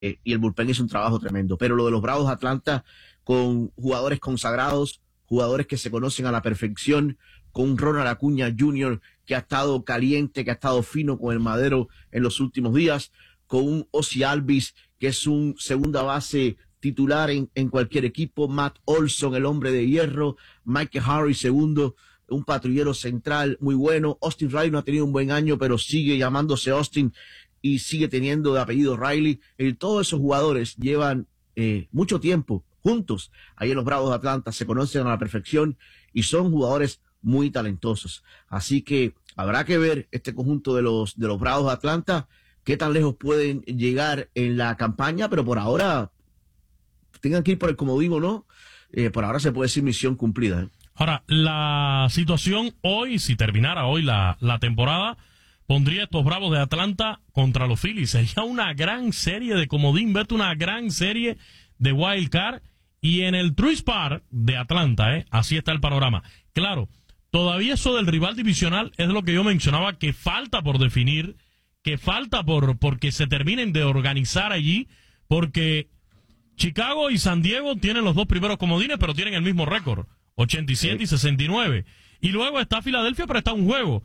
y el bullpen hizo un trabajo tremendo. Pero lo de los Bravos de Atlanta, con jugadores consagrados, jugadores que se conocen a la perfección, con un Ronald Acuña Jr. que ha estado caliente, que ha estado fino con el madero en los últimos días, con un Ozzie Albies, que es un segunda base titular en cualquier equipo, Matt Olson, el hombre de hierro, Michael Harris, segundo, un patrullero central muy bueno. Austin Riley no ha tenido un buen año, pero sigue llamándose Austin y sigue teniendo de apellido Riley. Todos esos jugadores llevan mucho tiempo juntos ahí en los Bravos de Atlanta, se conocen a la perfección y son jugadores muy talentosos. Así que habrá que ver este conjunto de los Bravos de Atlanta, qué tan lejos pueden llegar en la campaña, pero por ahora, tengan que ir por el comodín o no, por ahora se puede decir misión cumplida. Ahora, la situación hoy, si terminara hoy la temporada, pondría estos Bravos de Atlanta contra los Phillies. Sería una gran serie de comodín, vete, una gran serie de wild card. Y en el Truist Park de Atlanta, así está el panorama. Claro, todavía eso del rival divisional es lo que yo mencionaba, que falta por definir, que falta porque se terminen de organizar allí, porque Chicago y San Diego tienen los dos primeros comodines, pero tienen el mismo récord, 87 y 69. Y luego está Filadelfia, pero está un juego,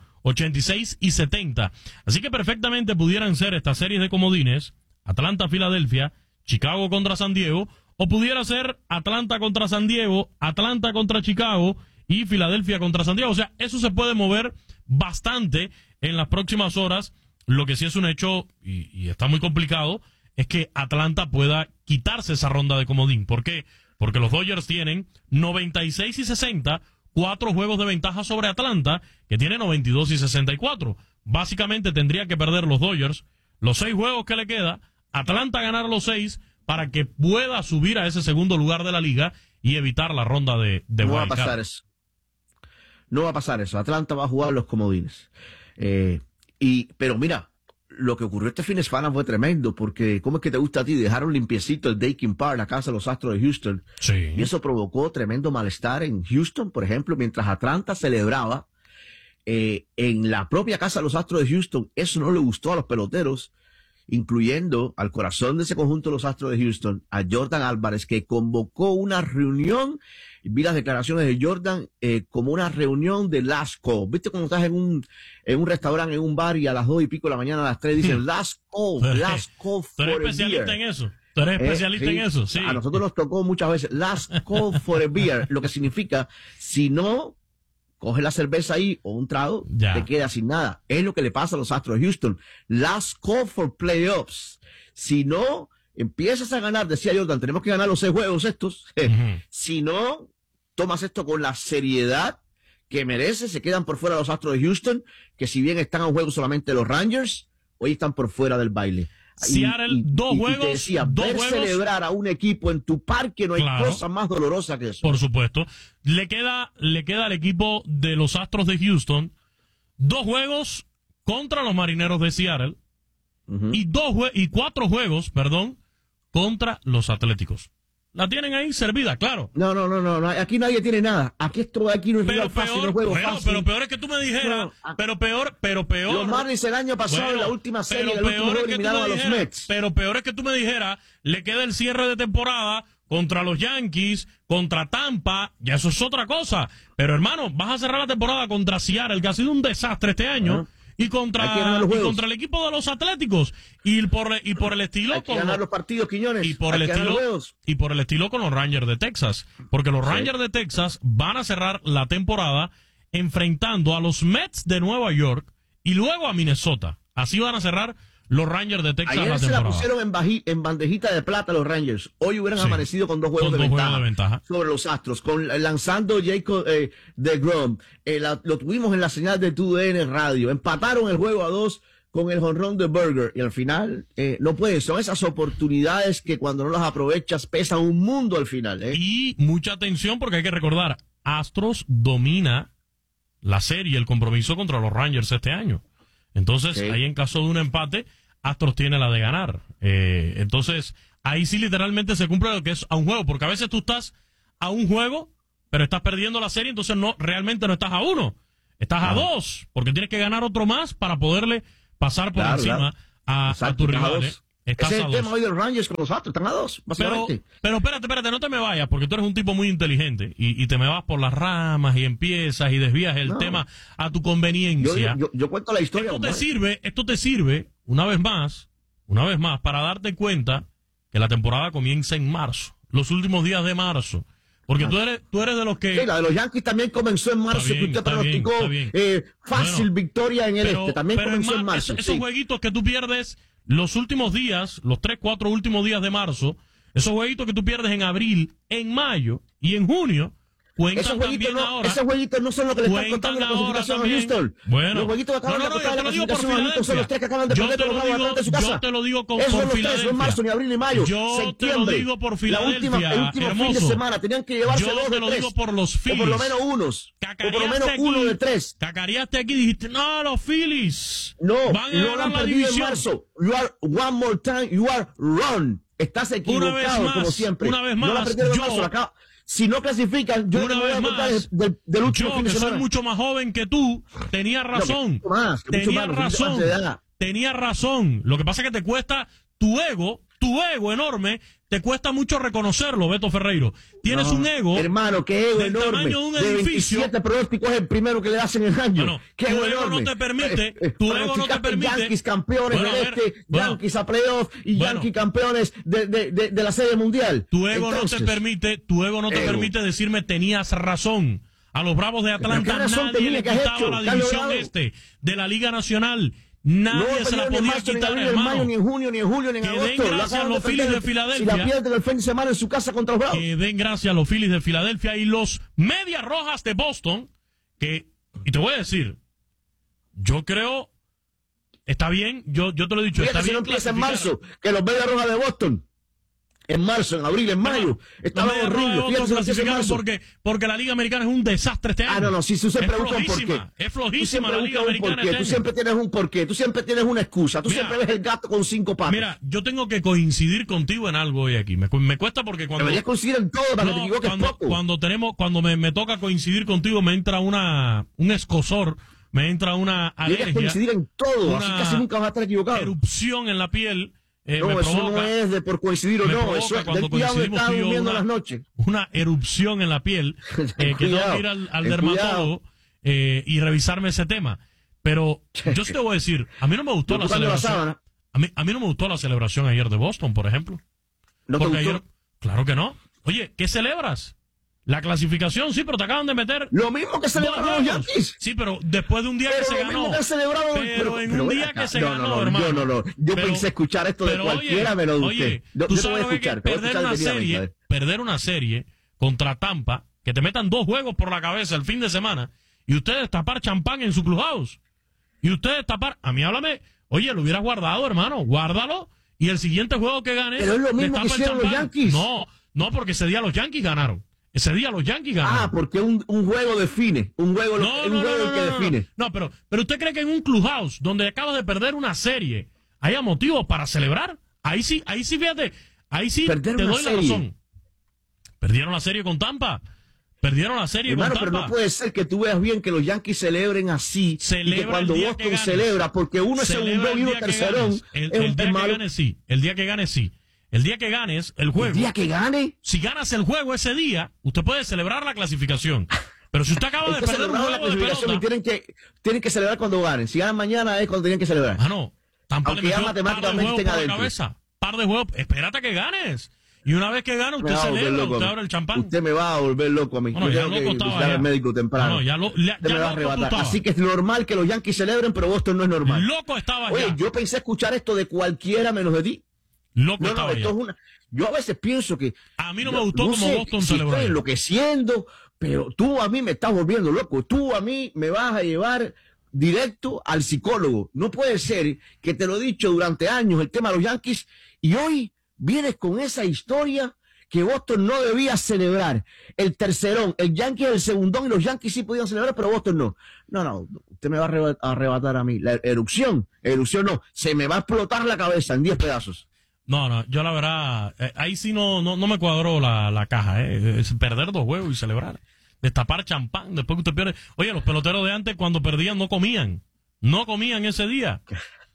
86 y 70. Así que perfectamente pudieran ser estas series de comodines, Atlanta-Filadelfia, Chicago contra San Diego, o pudiera ser Atlanta contra San Diego, Atlanta contra Chicago y Filadelfia contra San Diego. O sea, eso se puede mover bastante en las próximas horas. Lo que sí es un hecho, y está muy complicado, es que Atlanta pueda quitarse esa ronda de comodín. ¿Por qué? Porque los Dodgers tienen 96 y 60, 4 juegos de ventaja sobre Atlanta, que tiene 92 y 64. Básicamente tendría que perder los Dodgers los 6 juegos que le queda, Atlanta ganar los 6, para que pueda subir a ese segundo lugar de la liga y evitar la ronda de no va a wildcard. pasar eso. No va a pasar eso. Atlanta va a jugar los comodines. Pero mira, lo que ocurrió este fin de semana fue tremendo, porque ¿cómo es que te gusta a ti? Dejaron limpiecito el Dakin Park, la casa de los Astros de Houston. Sí. Y eso provocó tremendo malestar en Houston, por ejemplo, mientras Atlanta celebraba en la propia casa de los Astros de Houston. Eso no le gustó a los peloteros, incluyendo al corazón de ese conjunto de los Astros de Houston, a Jordan Álvarez, que convocó una reunión. Vi las declaraciones de Jordan como una reunión de last call. ¿Viste cuando estás en un restaurante, en un bar, y a las 2:00 de la mañana, a las 3 dicen last call for ¿Tú eres a especialista beer? en eso? ¿Tú eres especialista en eso? Sí. A nosotros nos tocó muchas veces last call for a beer, lo que significa, si no coge la cerveza ahí o un trago, Ya. te quedas sin nada. Es lo que le pasa a los Astros de Houston. Last call for playoffs. Si no empiezas a ganar, decía Jordan, tenemos que ganar los 6 juegos estos. Si no tomas esto con la seriedad que merece, se quedan por fuera los Astros de Houston, que si bien están a un juego solamente los Rangers, hoy están por fuera del baile. Seattle, dos y juegos, te decía, dos ver juegos. celebrar a un equipo en tu parque, no hay Claro. cosa más dolorosa que eso. Por supuesto. Le queda al equipo de los Astros de Houston 2 juegos contra los Marineros de Seattle y 4 juegos, contra los Atléticos. La tienen ahí servida, claro. No, aquí nadie tiene nada. Aquí no es rival fácil, no es juego fácil. Pero peor es que tú me dijeras, pero peor. Los Marlins el año pasado en la última serie, el último juego eliminaron a los Mets. Pero peor es que tú me dijeras, le queda el cierre de temporada contra los Yankees, contra Tampa, ya eso es otra cosa. Pero hermano, vas a cerrar la temporada contra Seattle, que ha sido un desastre este año. Y contra el equipo de los Atléticos y por el estilo hay que ganar los partidos, Quiñones. y por el estilo con los Rangers de Texas, porque los Rangers de Texas van a cerrar la temporada enfrentando a los Mets de Nueva York y luego a Minnesota. Así van a cerrar los Rangers de Texas ayer la se temporada. la pusieron en bandejita de plata los Rangers. Hoy hubieran amanecido con 2 juegos de ventaja sobre los Astros, lanzando Jacob deGrom. Lo tuvimos en la señal de TUDN Radio. Empataron el juego a 2 con el jonrón de Berger. Y al final, no puede. Son esas oportunidades que cuando no las aprovechas pesan un mundo al final. Y mucha atención porque hay que recordar, Astros domina la serie, el compromiso contra los Rangers este año. Entonces, ahí en caso de un empate, Astros tiene la de ganar. Entonces, ahí sí literalmente se cumple lo que es a un juego, porque a veces tú estás a un juego, pero estás perdiendo la serie, entonces realmente no estás a 1, estás a 2, porque tienes que ganar otro más para poderle pasar por encima a tu rival. Estás Ese es a el 2. tema hoy de los Rangers con los Astros, están a 2, básicamente. Pero espérate, no te me vayas, porque tú eres un tipo muy inteligente y te me vas por las ramas y empiezas y desvías el tema a tu conveniencia. Yo cuento la historia. Esto te sirve, una vez más, para darte cuenta que la temporada comienza en marzo, los últimos días de marzo. Porque tú eres de los que... Sí, la de los Yankees también comenzó en marzo, que usted pronosticó fácil victoria en el este. También comenzó en marzo. Esos jueguitos que tú pierdes los últimos días, los 3, 4 últimos días de marzo, esos jueguitos que tú pierdes en abril, en mayo y en junio, cuentan también ahora. Esos jueguitos no son los que le están contando la clasificación a Houston. Bueno, los jueguitos que acaban de contar la clasificación a Houston son los 3 que acaban de perder con los Bravos de Atlanta en su casa. Yo te lo digo por Filadelfia. Filadelfia. Eso es marzo, ni abril ni mayo. Yo te lo digo por Filadelfia. El último fin de semana tenían que llevarse 2 de 3. Yo te lo digo por los Phillies. O por lo menos unos. O por lo menos 1 de 3. Cacareaste aquí y dijiste, no, los Phillies van a ganar la división. En marzo. You are one more time, you are wrong. Estás equivocado, como siempre. Una vez más, no la perdieron en marzo, acá. Si no clasifican, yo no voy a contar del último fin de semana. Yo, que soy mucho más joven que tú, tenía razón. Tenía razón. Lo que pasa es que te cuesta tu ego enorme, te cuesta mucho reconocerlo, Beto Ferreiro. Tienes un ego. Hermano, qué ego enorme. Tamaño de un edificio. 27 pronósticos es el primero que le hacen el año. Bueno, qué tu ego ego enorme. no te permite. Tu ego no te permite. Yankees campeones del este, Yankees a playoff y Yankees campeones de la Serie Mundial. Tu ego no te permite decirme tenías razón. A los Bravos de Atlanta nadie le quitaba la división este de la Liga Nacional. Nadie se la podía quitar, hermano. Ni en junio, ni en julio, ni en agosto. Que den gracias a los Phillies de Filadelfia. Si la pierden el fin de semana en su casa contra los Bravos. Que den gracias a los Phillies de Filadelfia y los Medias Rojas de Boston. Y te voy a decir, yo creo, está bien, yo te lo he dicho, está bien. Si no empieza en marzo, que los Medias Rojas de Boston. En marzo, en abril, en mayo. Estaban horribles. Porque la Liga Americana es un desastre este año. No, si se preguntan por qué. Es flojísima la Liga Americana este año. Tú siempre tienes un porqué, tú siempre tienes una excusa, tú siempre ves el gato con 5 patas. Mira, yo tengo que coincidir contigo en algo hoy aquí. Me cuesta porque cuando... Deberías coincidir en todo para que te equivoques poco. Cuando me toca coincidir contigo me entra un escozor, me entra una alergia. Deberías coincidir en todo, así casi nunca vas a estar equivocado. Erupción en la piel. No, eso no es de por coincidir o no, eso es del diablo está durmiendo las noches. Una erupción en la piel, que tengo que ir al dermatólogo y revisarme ese tema. Pero yo sí te voy a decir, a mí no me gustó la celebración. A mí no me gustó la celebración ayer de Boston, por ejemplo. ¿No te gustó? Ayer, claro que no. Oye, ¿qué celebras? La clasificación, sí, pero te acaban de meter... Lo mismo que celebraron los Yankees. Sí, pero después de un día que se ganó. Pero en un día que se ganó, hermano. Yo pensé escuchar esto de cualquiera menos de usted. Tú sabes lo que es perder una serie contra Tampa, que te metan 2 juegos por la cabeza el fin de semana, y ustedes tapar champán en su clubhouse. Y ustedes tapar... A mí háblame... Oye, lo hubieras guardado, hermano. Guárdalo, y el siguiente juego que ganes... Pero es lo mismo que hicieron los Yankees. No, porque ese día los Yankees ganaron. Ese día los Yankees ganaron. Ah, porque un juego define. Un juego que define. No, pero ¿usted cree que en un clubhouse donde acabas de perder una serie haya motivos para celebrar? Ahí sí, fíjate. Ahí sí te doy la razón. Perdieron la serie con Tampa. Perdieron la serie con Tampa. Pero no puede ser que tú veas bien que los Yankees celebren así. Y que cuando Boston celebra, porque uno es segundón y uno tercerón. El día que ganes, sí. El día que ganes, sí. El día que ganes el juego. ¿El día que gane? Si ganas el juego ese día, usted puede celebrar la clasificación. Pero si usted acaba de perder un juego de pelota... Tienen que celebrar cuando ganen. Si ganan mañana es cuando tienen que celebrar. No. Aunque ya matemáticamente tenga adentro. Par de juegos. Espérate a que ganes. Y una vez que gana, usted celebra, usted abre el champán. Usted me va a volver loco a mí. Bueno, yo tengo que visitar al médico temprano. Ya me va a arrebatar. Así que es normal que los Yankees celebren, pero Boston no es normal. Loco estaba ya. Oye, yo pensé escuchar esto de cualquiera menos de ti. Loco estaba ya. Yo a veces pienso que... A mí no me gustó como Boston celebró. Estoy enloqueciendo, pero tú a mí me estás volviendo loco. Tú a mí me vas a llevar directo al psicólogo. No puede ser que te lo he dicho durante años, el tema de los Yankees, y hoy vienes con esa historia que Boston no debía celebrar. El tercerón, el Yankees el segundón, y los Yankees sí podían celebrar, pero Boston no. No, usted me va a arrebatar a mí. La erupción no. Se me va a explotar la cabeza en 10 pedazos. No, yo la verdad, ahí sí no me cuadró la caja, es perder 2 juegos y celebrar. Destapar champán, después que usted pierde. Oye, los peloteros de antes cuando perdían no comían ese día.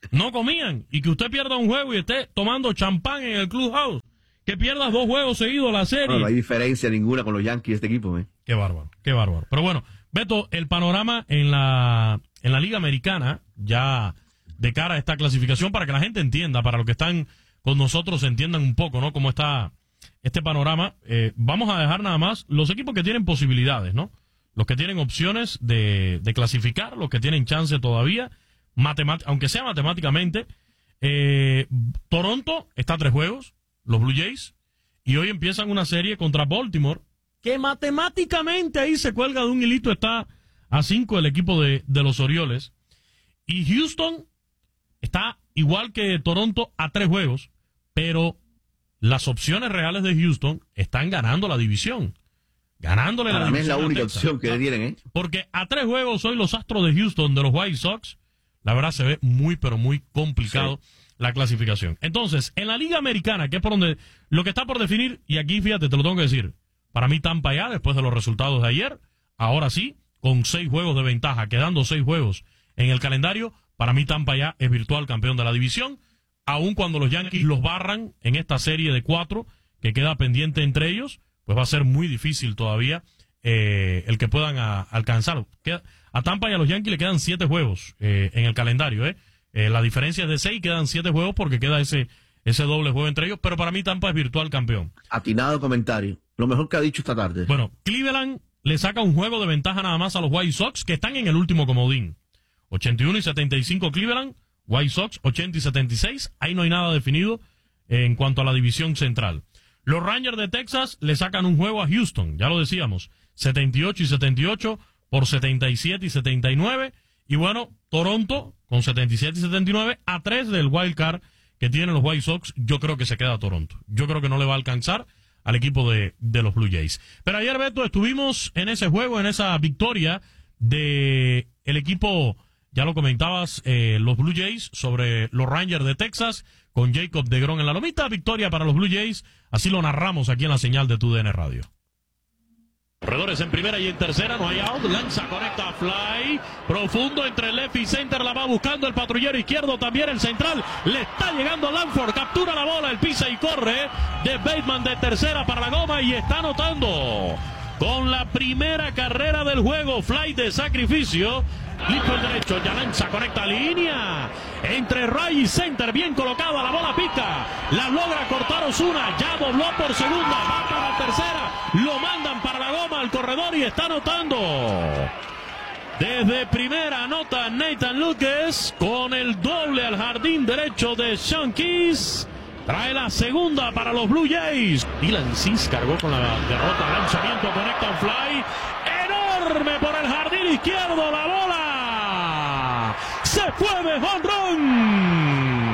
No comían. Y que usted pierda un juego y esté tomando champán en el clubhouse. Que pierdas 2 juegos seguidos la serie. No hay diferencia ninguna con los Yankees de este equipo. Qué bárbaro, qué bárbaro. Pero bueno, Beto, el panorama en la Liga Americana, ya de cara a esta clasificación, para que la gente entienda, para los que están con nosotros entiendan un poco, ¿no? Cómo está este panorama. Vamos a dejar nada más los equipos que tienen posibilidades, ¿no? Los que tienen opciones de clasificar, los que tienen chance todavía, aunque sea matemáticamente. Toronto está a 3 juegos, los Blue Jays, y hoy empiezan una serie contra Baltimore, que matemáticamente ahí se cuelga de un hilito, está a 5 el equipo de los Orioles. Y Houston está igual que Toronto a 3 juegos, pero las opciones reales de Houston están ganando la división. Ganándole la división. Es la única opción que le tienen, Porque a 3 juegos hoy los Astros de Houston de los White Sox, la verdad se ve muy, pero muy complicado la clasificación. Entonces, en la Liga Americana, que es por donde lo que está por definir, y aquí fíjate, te lo tengo que decir, para mí Tampa ya, después de los resultados de ayer, ahora sí, con 6 juegos de ventaja, quedando 6 juegos en el calendario, para mí Tampa ya es virtual campeón de la división, aun cuando los Yankees los barran en esta serie de 4 que queda pendiente entre ellos, pues va a ser muy difícil todavía el que puedan alcanzar. A Tampa y a los Yankees le quedan 7 juegos en el calendario. La diferencia es de 6, quedan 7 juegos porque queda ese doble juego entre ellos, pero para mí Tampa es virtual campeón. Atinado comentario. Lo mejor que ha dicho esta tarde. Bueno, Cleveland le saca un juego de ventaja nada más a los White Sox, que están en el último comodín. 81-75 Cleveland, White Sox 80-76. Ahí no hay nada definido en cuanto a la división central. Los Rangers de Texas le sacan un juego a Houston, ya lo decíamos, 78-78 por 77-79. Y bueno, Toronto con 77-79 a 3 del wild card que tienen los White Sox. Yo creo que se queda Toronto. Yo creo que no le va a alcanzar al equipo de los Blue Jays. Pero ayer, Beto, estuvimos en ese juego, en esa victoria de el equipo, ya lo comentabas, los Blue Jays sobre los Rangers de Texas, con Jacob deGrom en la lomita. Victoria para los Blue Jays, así lo narramos aquí en la señal de TUDN Radio. Corredores en primera y en tercera, no hay out, lanza, conecta, fly, profundo entre left y center, la va buscando el patrullero izquierdo, también el central, le está llegando Langford, captura la bola, el pisa y corre de Bateman de tercera para la goma y está anotando con la primera carrera del juego, fly de sacrificio, listo el derecho, ya lanza, conecta línea, entre right y center, bien colocada, la bola pica, la logra cortar Osuna, ya dobló por segunda, va para la tercera, lo mandan para la goma al corredor y está anotando. Desde primera anota Nathan Lucas con el doble al jardín derecho de Sean Keys. Trae la segunda para los Blue Jays. Dylan Cease cargó con la derrota. Lanzamiento, conecta un fly. Enorme por el jardín izquierdo. La bola se fue de home run.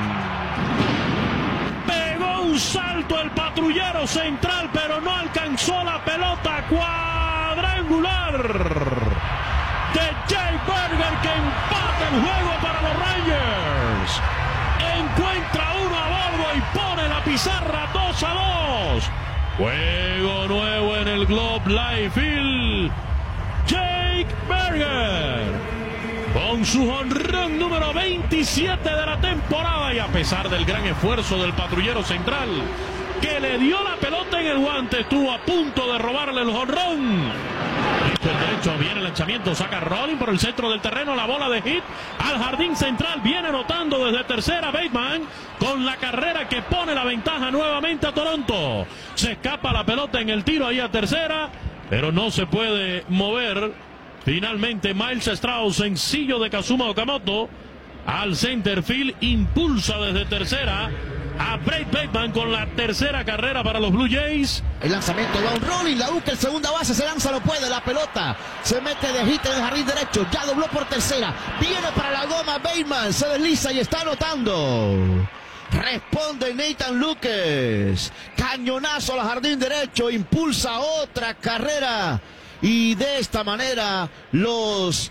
Pegó un salto el patrullero central, pero no alcanzó la pelota cuadrangular de Jake Burger, que empata el juego para los Rangers. Encuentra uno a bordo y pone la pizarra 2-2. Juego nuevo en el Globe Life Field. Jake Burger con su jonrón número 27 de la temporada, y a pesar del gran esfuerzo del patrullero central que le dio la pelota en el guante, estuvo a punto de robarle el jonrón. El derecho, viene el lanzamiento, saca Rolling por el centro del terreno, la bola de hit al jardín central, viene anotando desde tercera Bateman con la carrera que pone la ventaja nuevamente a Toronto. Se escapa la pelota en el tiro ahí a tercera, pero no se puede mover. Finalmente Miles Strauss, sencillo de Kazuma Okamoto al center field, impulsa desde tercera a Brett Bateman con la tercera carrera para los Blue Jays. El lanzamiento va un rolling, la busca el segunda base, se lanza, no puede, la pelota se mete de hit en el jardín derecho, ya dobló por tercera, viene para la goma Bateman, se desliza y está anotando. Responde Nathan Lucas, cañonazo al jardín derecho, impulsa otra carrera y de esta manera los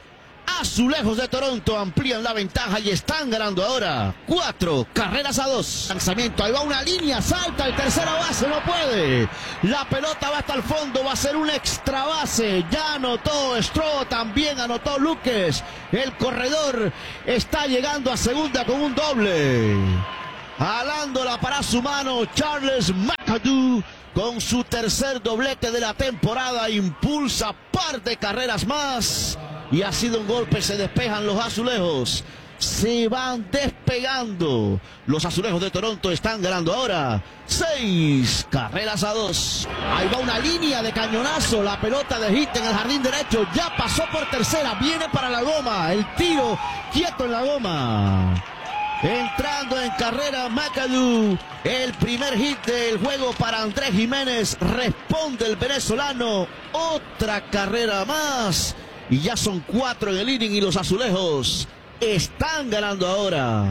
Azulejos de Toronto amplían la ventaja y están ganando ahora 4-2. Lanzamiento, ahí va una línea, salta el tercera base, no puede. La pelota va hasta el fondo, va a ser un extra base. Ya anotó Stroh, también anotó Luques. El corredor está llegando a segunda con un doble. Jalándola para su mano, Charles McAdoo. Con su tercer doblete de la temporada, impulsa par de carreras más. Y ha sido un golpe, se despejan los azulejos. Se van despegando. Los Azulejos de Toronto están ganando ahora 6-2. Ahí va una línea de cañonazo. La pelota de hit en el jardín derecho. Ya pasó por tercera. Viene para la goma. El tiro quieto en la goma. Entrando en carrera McAdoo. El primer hit del juego para Andrés Jiménez. Responde el venezolano. Otra carrera más. Y ya son 4 en el inning y los Azulejos están ganando ahora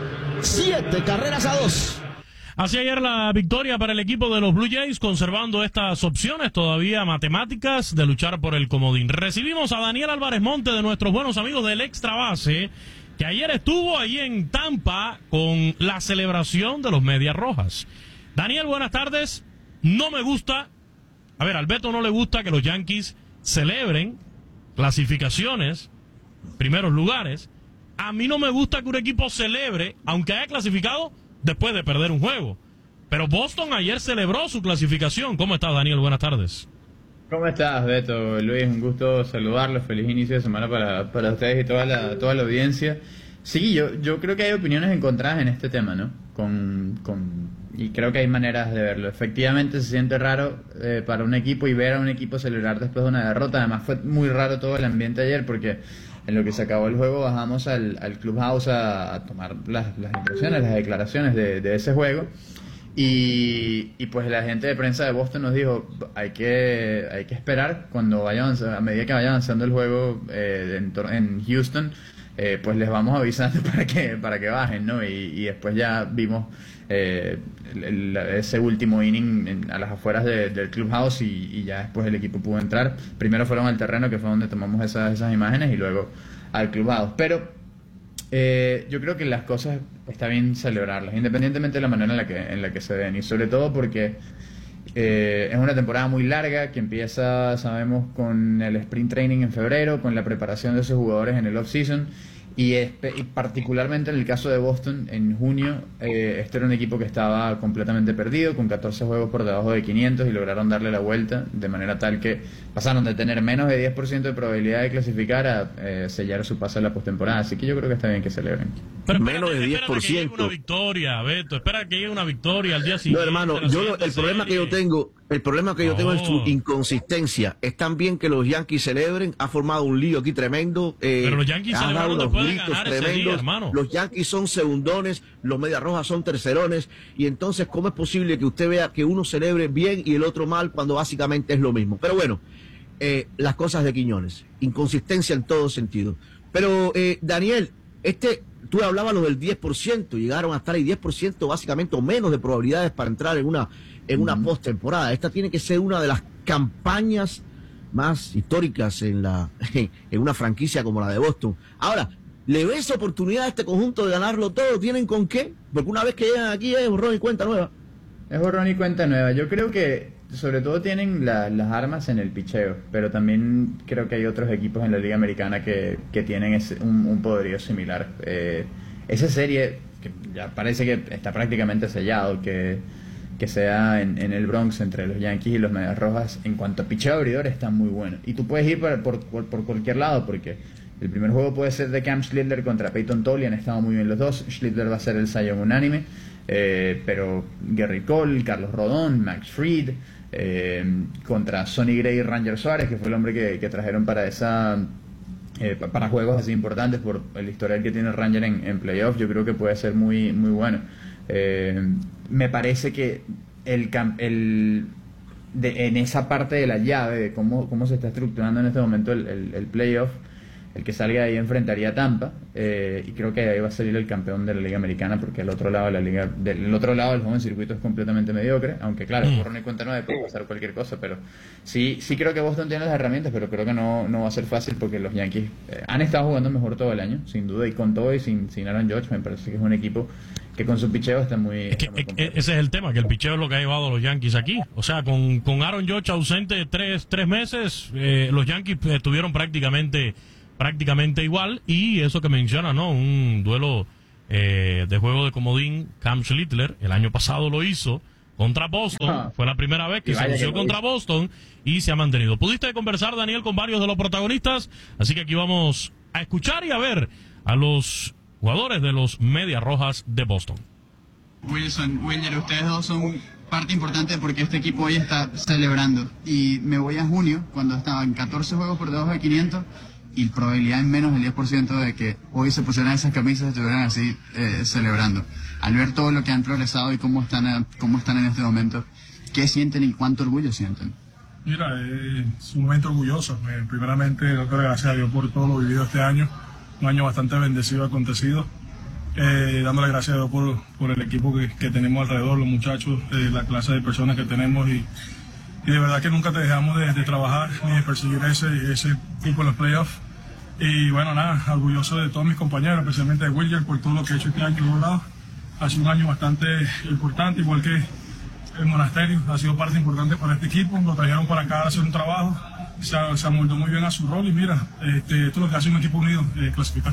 7-2. Así ayer la victoria para el equipo de los Blue Jays, conservando estas opciones todavía matemáticas de luchar por el comodín. Recibimos a Daniel Álvarez Monte, de nuestros buenos amigos del Extra Base, que ayer estuvo ahí en Tampa con la celebración de los Medias Rojas. Daniel, buenas tardes. No me gusta, al Beto no le gusta que los Yankees celebren clasificaciones, primeros lugares. A mí no me gusta que un equipo celebre, aunque haya clasificado, después de perder un juego. Pero Boston ayer celebró su clasificación. ¿Cómo estás, Daniel? Buenas tardes. ¿Cómo estás, Beto? Luis, un gusto saludarlos. Feliz inicio de semana para ustedes y toda la audiencia. Sí, yo creo que hay opiniones encontradas en este tema, ¿no? Y creo que hay maneras de verlo. Efectivamente se siente raro para un equipo, y ver a un equipo celebrar después de una derrota. Además fue muy raro todo el ambiente ayer, porque en lo que se acabó el juego bajamos al clubhouse a tomar las impresiones, las declaraciones de ese juego. Y pues la gente de prensa de Boston nos dijo, hay que esperar cuando a medida que vaya avanzando el juego en Houston, pues les vamos avisando para que bajen, ¿no? Y después ya vimos ese último inning a las afueras del clubhouse, y ya después el equipo pudo entrar. Primero fueron al terreno, que fue donde tomamos esas imágenes, y luego al clubhouse. Pero yo creo que las cosas está bien celebrarlas, independientemente de la manera en la que se den, y sobre todo porque es una temporada muy larga que empieza, sabemos, con el sprint training en febrero, con la preparación de esos jugadores en el off-season, y particularmente en el caso de Boston, en junio, este era un equipo que estaba completamente perdido, con 14 juegos por debajo de 500, y lograron darle la vuelta de manera tal que pasaron de tener menos de 10% de probabilidad de clasificar a sellar su pase a la postemporada. Así que yo creo que está bien que celebren. Pero menos de 10%. Espera que llegue una victoria, Beto. Espera que llegue una victoria al día siguiente. No, hermano, el problema que yo tengo es su inconsistencia. Es tan bien que los Yankees celebren, ha formado un lío aquí tremendo. Pero los Yankees celebraron después de ganar ese día, hermano. Los Yankees son segundones, los Medias Rojas son tercerones, y entonces, ¿cómo es posible que usted vea que uno celebre bien y el otro mal cuando básicamente es lo mismo? Pero bueno, las cosas de Quiñones, inconsistencia en todo sentido. Pero, Daniel, tú hablabas lo del 10%, llegaron a estar ahí 10% básicamente o menos de probabilidades para entrar en una postemporada. Esta tiene que ser una de las campañas más históricas en una franquicia como la de Boston. Ahora, ¿le ves oportunidad a este conjunto de ganarlo todo? ¿Tienen con qué? Porque una vez que llegan aquí es borrón y cuenta nueva. Es borrón y cuenta nueva. Yo creo que sobre todo tienen las armas en el picheo, pero también creo que hay otros equipos en la Liga Americana que tienen un poderío similar. Esa serie, que ya parece que está prácticamente sellado, que sea en el Bronx entre los Yankees y los Medias Rojas, en cuanto a picheo abridor, está muy bueno. Y tú puedes ir por cualquier lado, porque el primer juego puede ser de Cam Schlittler contra Peyton Tolley, han estado muy bien los dos. Schlittler va a ser el Cy Young unánime, pero Gerrit Cole, Carlos Rodón, Max Fried, contra Sonny Gray y Ranger Suárez, que fue el hombre que trajeron para para juegos así importantes por el historial que tiene Ranger en playoff. Yo creo que puede ser muy, muy bueno. Me parece que en esa parte de la llave de cómo se está estructurando en este momento el playoff, el que salga de ahí enfrentaría a Tampa, y creo que de ahí va a salir el campeón de la Liga Americana, porque el otro lado de la liga, del otro lado del joven circuito es completamente mediocre, aunque claro, por una cuenta 9 puede pasar cualquier cosa, pero sí creo que Boston tiene las herramientas, pero creo que no va a ser fácil, porque los Yankees han estado jugando mejor todo el año, sin duda, y con todo y sin Aaron Judge, me parece que es un equipo que con su picheo está muy... ese es el tema, que el picheo es lo que ha llevado a los Yankees aquí. O sea, con Aaron Judge ausente tres meses, los Yankees estuvieron prácticamente igual. Y eso que menciona, ¿no? Un duelo de juego de comodín. Cam Schlittler el año pasado lo hizo contra Boston. Fue la primera vez que se lució contra Boston y se ha mantenido. Pudiste conversar, Daniel, con varios de los protagonistas, así que aquí vamos a escuchar y a ver a los jugadores de los Medias Rojas de Boston. Wilson, Wilder, ustedes dos son parte importante porque este equipo hoy está celebrando. Y me voy a junio, cuando estaban 14 juegos por debajo de 500 y probabilidad en menos del 10% de que hoy se pusieran esas camisas y estuvieran así celebrando. Al ver todo lo que han progresado y cómo están en este momento, ¿qué sienten y cuánto orgullo sienten? Mira, es un momento orgulloso. Primeramente, doctor, gracias a Dios por todo lo vivido este año. Un año bastante bendecido, acontecido. Dándole gracias a Dios por el equipo que tenemos alrededor, los muchachos, la clase de personas que tenemos y de verdad que nunca te dejamos de trabajar ni de perseguir ese equipo en los playoffs. Y bueno, nada, orgulloso de todos mis compañeros, especialmente de Wilder, por todo lo que he hecho este año logrado. Ha sido un año bastante importante, igual que el Monasterio, ha sido parte importante para este equipo, lo trajeron para acá a hacer un trabajo, se amoldó muy bien a su rol y mira, esto es lo que hace un equipo unido, clasificar.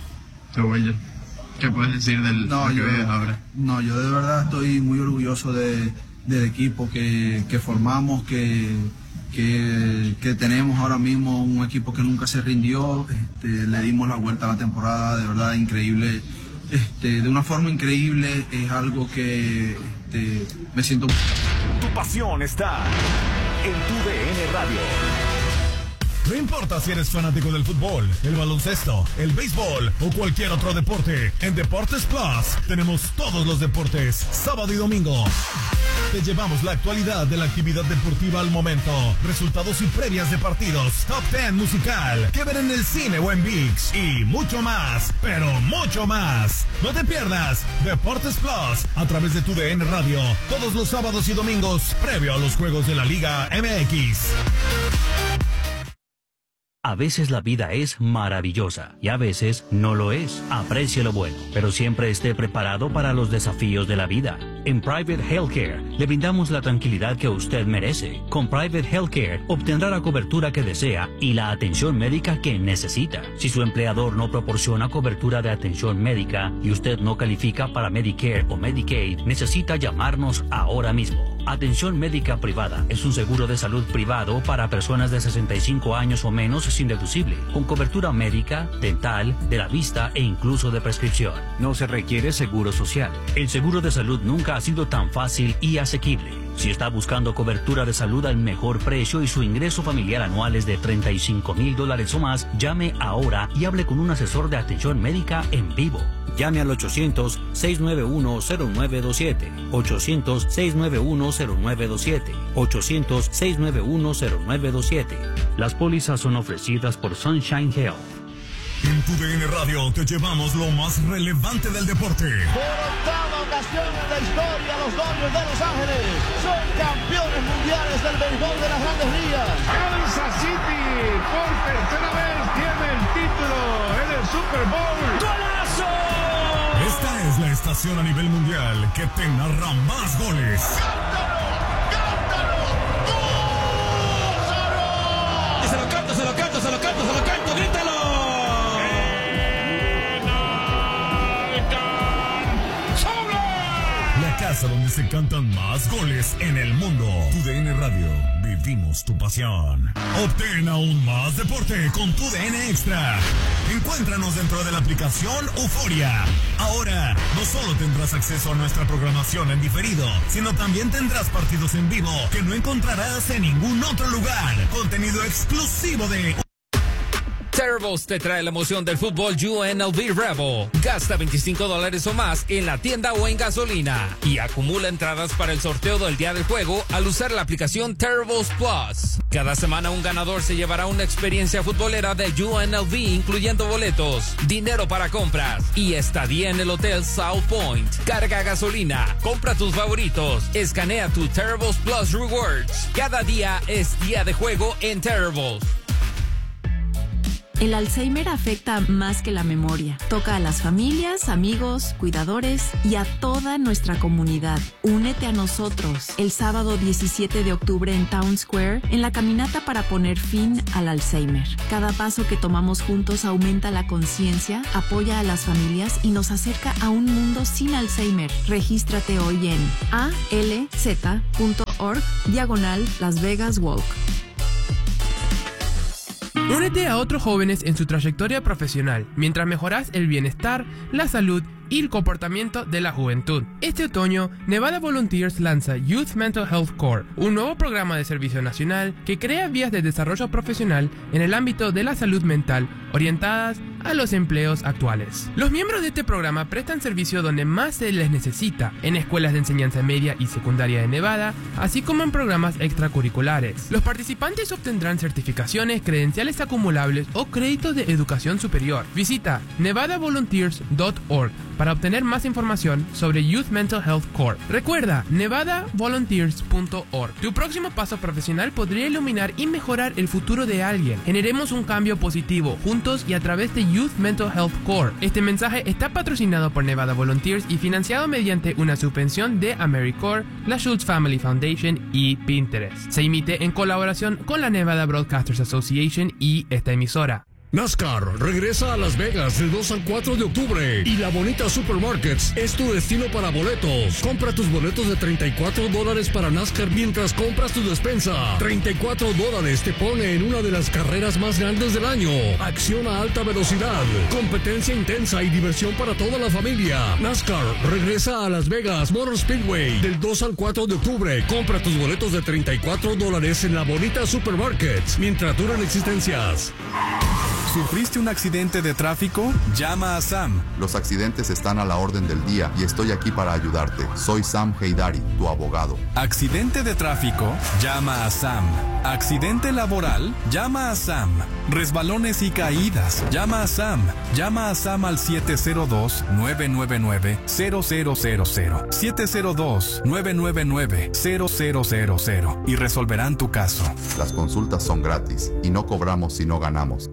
¿Qué puedes decir del lo que ves ahora? No, yo de verdad estoy muy orgulloso del equipo que formamos, que tenemos ahora mismo, un equipo que nunca se rindió, le dimos la vuelta a la temporada, de verdad increíble, de una forma increíble, es algo que me siento... Tu pasión está en tu DN Radio. No importa si eres fanático del fútbol, el baloncesto, el béisbol o cualquier otro deporte, en Deportes Plus tenemos todos los deportes, sábado y domingo. Te llevamos la actualidad de la actividad deportiva al momento, resultados y previas de partidos, top 10 musical, que ver en el cine o en ViX y mucho más, pero mucho más. No te pierdas Deportes Plus a través de tu DN Radio, todos los sábados y domingos, previo a los juegos de la Liga MX. A veces la vida es maravillosa y a veces no lo es. Aprecie lo bueno, pero siempre esté preparado para los desafíos de la vida. En Private Healthcare le brindamos la tranquilidad que usted merece. Con Private Healthcare obtendrá la cobertura que desea y la atención médica que necesita. Si su empleador no proporciona cobertura de atención médica y usted no califica para Medicare o Medicaid, necesita llamarnos ahora mismo. Atención médica privada es un seguro de salud privado para personas de 65 años o menos sin deducible, con cobertura médica, dental, de la vista e incluso de prescripción. No se requiere seguro social. El seguro de salud nunca ha sido tan fácil y asequible. Si está buscando cobertura de salud al mejor precio y su ingreso familiar anual es de $35,000 o más, llame ahora y hable con un asesor de atención médica en vivo. Llame al 800-691-0927, 800-691-0927, 800-691-0927. Las pólizas son ofrecidas por Sunshine Health. En tu DN Radio te llevamos lo más relevante del deporte. Por octava ocasión en la historia, los Dodgers de Los Ángeles son campeones mundiales del béisbol de las Grandes Ligas. Kansas City por tercera vez tiene el título en el Super Bowl. ¡Golazo! Esta es la estación a nivel mundial que te narra más goles. ¡Cántalo! ¡Cántalo! ¡Gózalo! Se lo canto, se lo canto, se lo canto, se lo canto, grítalo. La casa donde se cantan más goles en el mundo. Tu DN Radio, vivimos tu pasión. Obtén aún más deporte con tu DN Extra. Encuéntranos dentro de la aplicación Euforia. Ahora, no solo tendrás acceso a nuestra programación en diferido, sino también tendrás partidos en vivo que no encontrarás en ningún otro lugar. Contenido exclusivo de Terribles te trae la emoción del fútbol UNLV Rebel. Gasta $25 o más en la tienda o en gasolina y acumula entradas para el sorteo del día del juego al usar la aplicación Terribles Plus. Cada semana un ganador se llevará una experiencia futbolera de UNLV, incluyendo boletos, dinero para compras y estadía en el Hotel South Point. Carga gasolina, compra tus favoritos, escanea tu Terribles Plus Rewards. Cada día es día de juego en Terribles. El Alzheimer afecta más que la memoria. Toca a las familias, amigos, cuidadores y a toda nuestra comunidad. Únete a nosotros el sábado 17 de octubre en Town Square en la caminata para poner fin al Alzheimer. Cada paso que tomamos juntos aumenta la conciencia, apoya a las familias y nos acerca a un mundo sin Alzheimer. Regístrate hoy en alz.org/Las Vegas Walk. Únete a otros jóvenes en su trayectoria profesional, mientras mejoras el bienestar, la salud y el comportamiento de la juventud. Este otoño, Nevada Volunteers lanza Youth Mental Health Corps, un nuevo programa de servicio nacional que crea vías de desarrollo profesional en el ámbito de la salud mental orientadas a los empleos actuales. Los miembros de este programa prestan servicio donde más se les necesita, en escuelas de enseñanza media y secundaria de Nevada, así como en programas extracurriculares. Los participantes obtendrán certificaciones, credenciales acumulables o créditos de educación superior. Visita nevadavolunteers.org para obtener más información sobre Youth Mental Health Corps. Recuerda, nevadavolunteers.org. Tu próximo paso profesional podría iluminar y mejorar el futuro de alguien. Generemos un cambio positivo, juntos y a través de Youth Mental Health Corps. Este mensaje está patrocinado por Nevada Volunteers y financiado mediante una subvención de AmeriCorps, la Schultz Family Foundation y Pinterest. Se emite en colaboración con la Nevada Broadcasters Association y esta emisora. NASCAR regresa a Las Vegas del 2 al 4 de octubre y La Bonita Supermarkets es tu destino para boletos. Compra tus boletos de $34 para NASCAR mientras compras tu despensa. $34 te pone en una de las carreras más grandes del año. Acción a alta velocidad, competencia intensa y diversión para toda la familia. NASCAR regresa a Las Vegas Motor Speedway del 2 al 4 de octubre. Compra tus boletos de $34 en La Bonita Supermarkets mientras duran existencias. ¿Sufriste un accidente de tráfico? Llama a Sam. Los accidentes están a la orden del día y estoy aquí para ayudarte. Soy Sam Heydari, tu abogado. Accidente de tráfico, llama a Sam. Accidente laboral, llama a Sam. Resbalones y caídas, llama a Sam. Llama a Sam al 702-999-0000. 702-999-0000 y resolverán tu caso. Las consultas son gratis y no cobramos si no ganamos.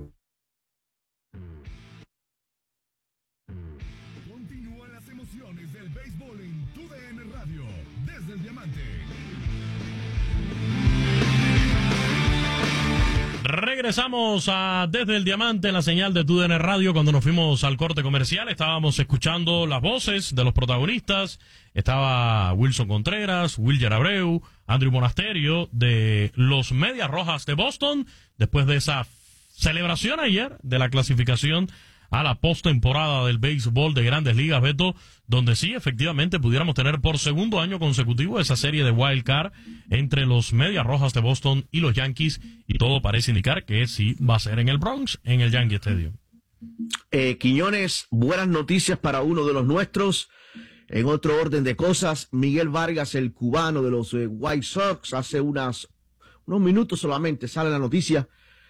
Regresamos a Desde el Diamante en la señal de TUDN Radio. Cuando nos fuimos al corte comercial estábamos escuchando las voces de los protagonistas. Estaba Wilson Contreras, Wilger Abreu, Andrew Monasterio de los Medias Rojas de Boston, después de esa celebración ayer de la clasificación a la postemporada del béisbol de Grandes Ligas, Beto, donde sí, efectivamente, pudiéramos tener por segundo año consecutivo esa serie de wild card entre los Medias Rojas de Boston y los Yankees, y todo parece indicar que sí va a ser en el Bronx, en el Yankee Stadium. Quiñones, buenas noticias para uno de los nuestros. En otro orden de cosas, Miguel Vargas, el cubano de los White Sox, hace unos minutos solamente sale la noticia.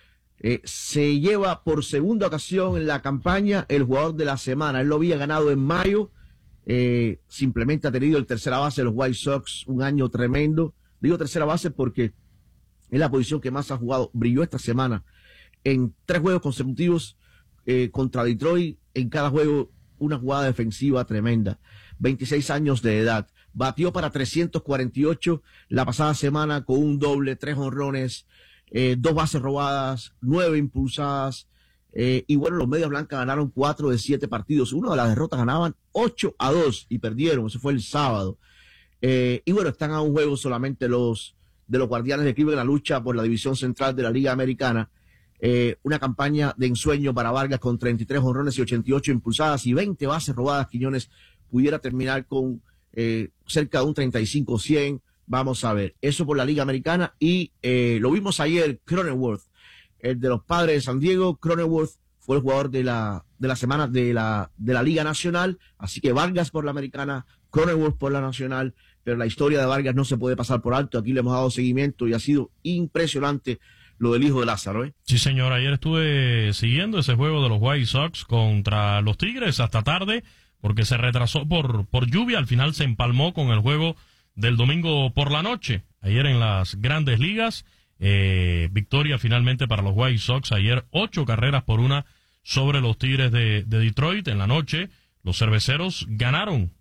Se lleva por segunda ocasión en la campaña el jugador de la semana. Él lo había ganado en mayo. Simplemente ha tenido el tercera base de los White Sox un año tremendo. Digo tercera base porque es la posición que más ha jugado. Brilló esta semana en 3 juegos consecutivos contra Detroit. En cada juego una jugada defensiva tremenda. 26 años de edad. Batió para 348 la pasada semana con un doble, 3 jonrones, 2 bases robadas, 9 impulsadas, y bueno, los Medias Blancas ganaron 4 de 7 partidos. Una de las derrotas ganaban 8-2 y perdieron, eso fue el sábado. Y bueno, están a un juego solamente los Guardianes de Cleveland en la lucha por la división central de la Liga Americana. Una campaña de ensueño para Vargas con 33 jonrones y 88 impulsadas y 20 bases robadas. Quiñones pudiera terminar con cerca de un 35-100. Vamos a ver, eso por la Liga Americana. Y lo vimos ayer, Cronenworth, el de los Padres de San Diego. Cronenworth fue el jugador de la semana de la Liga Nacional, así que Vargas por la Americana, Cronenworth por la Nacional, pero la historia de Vargas no se puede pasar por alto. Aquí le hemos dado seguimiento y ha sido impresionante lo del hijo de Lázaro, ¿eh? Sí, señor, ayer estuve siguiendo ese juego de los White Sox contra los Tigres hasta tarde, porque se retrasó por lluvia, al final se empalmó con el juego del domingo por la noche. Ayer en las Grandes Ligas, victoria finalmente para los White Sox, ayer 8-1 sobre los Tigres de Detroit. En la noche, los Cerveceros ganaron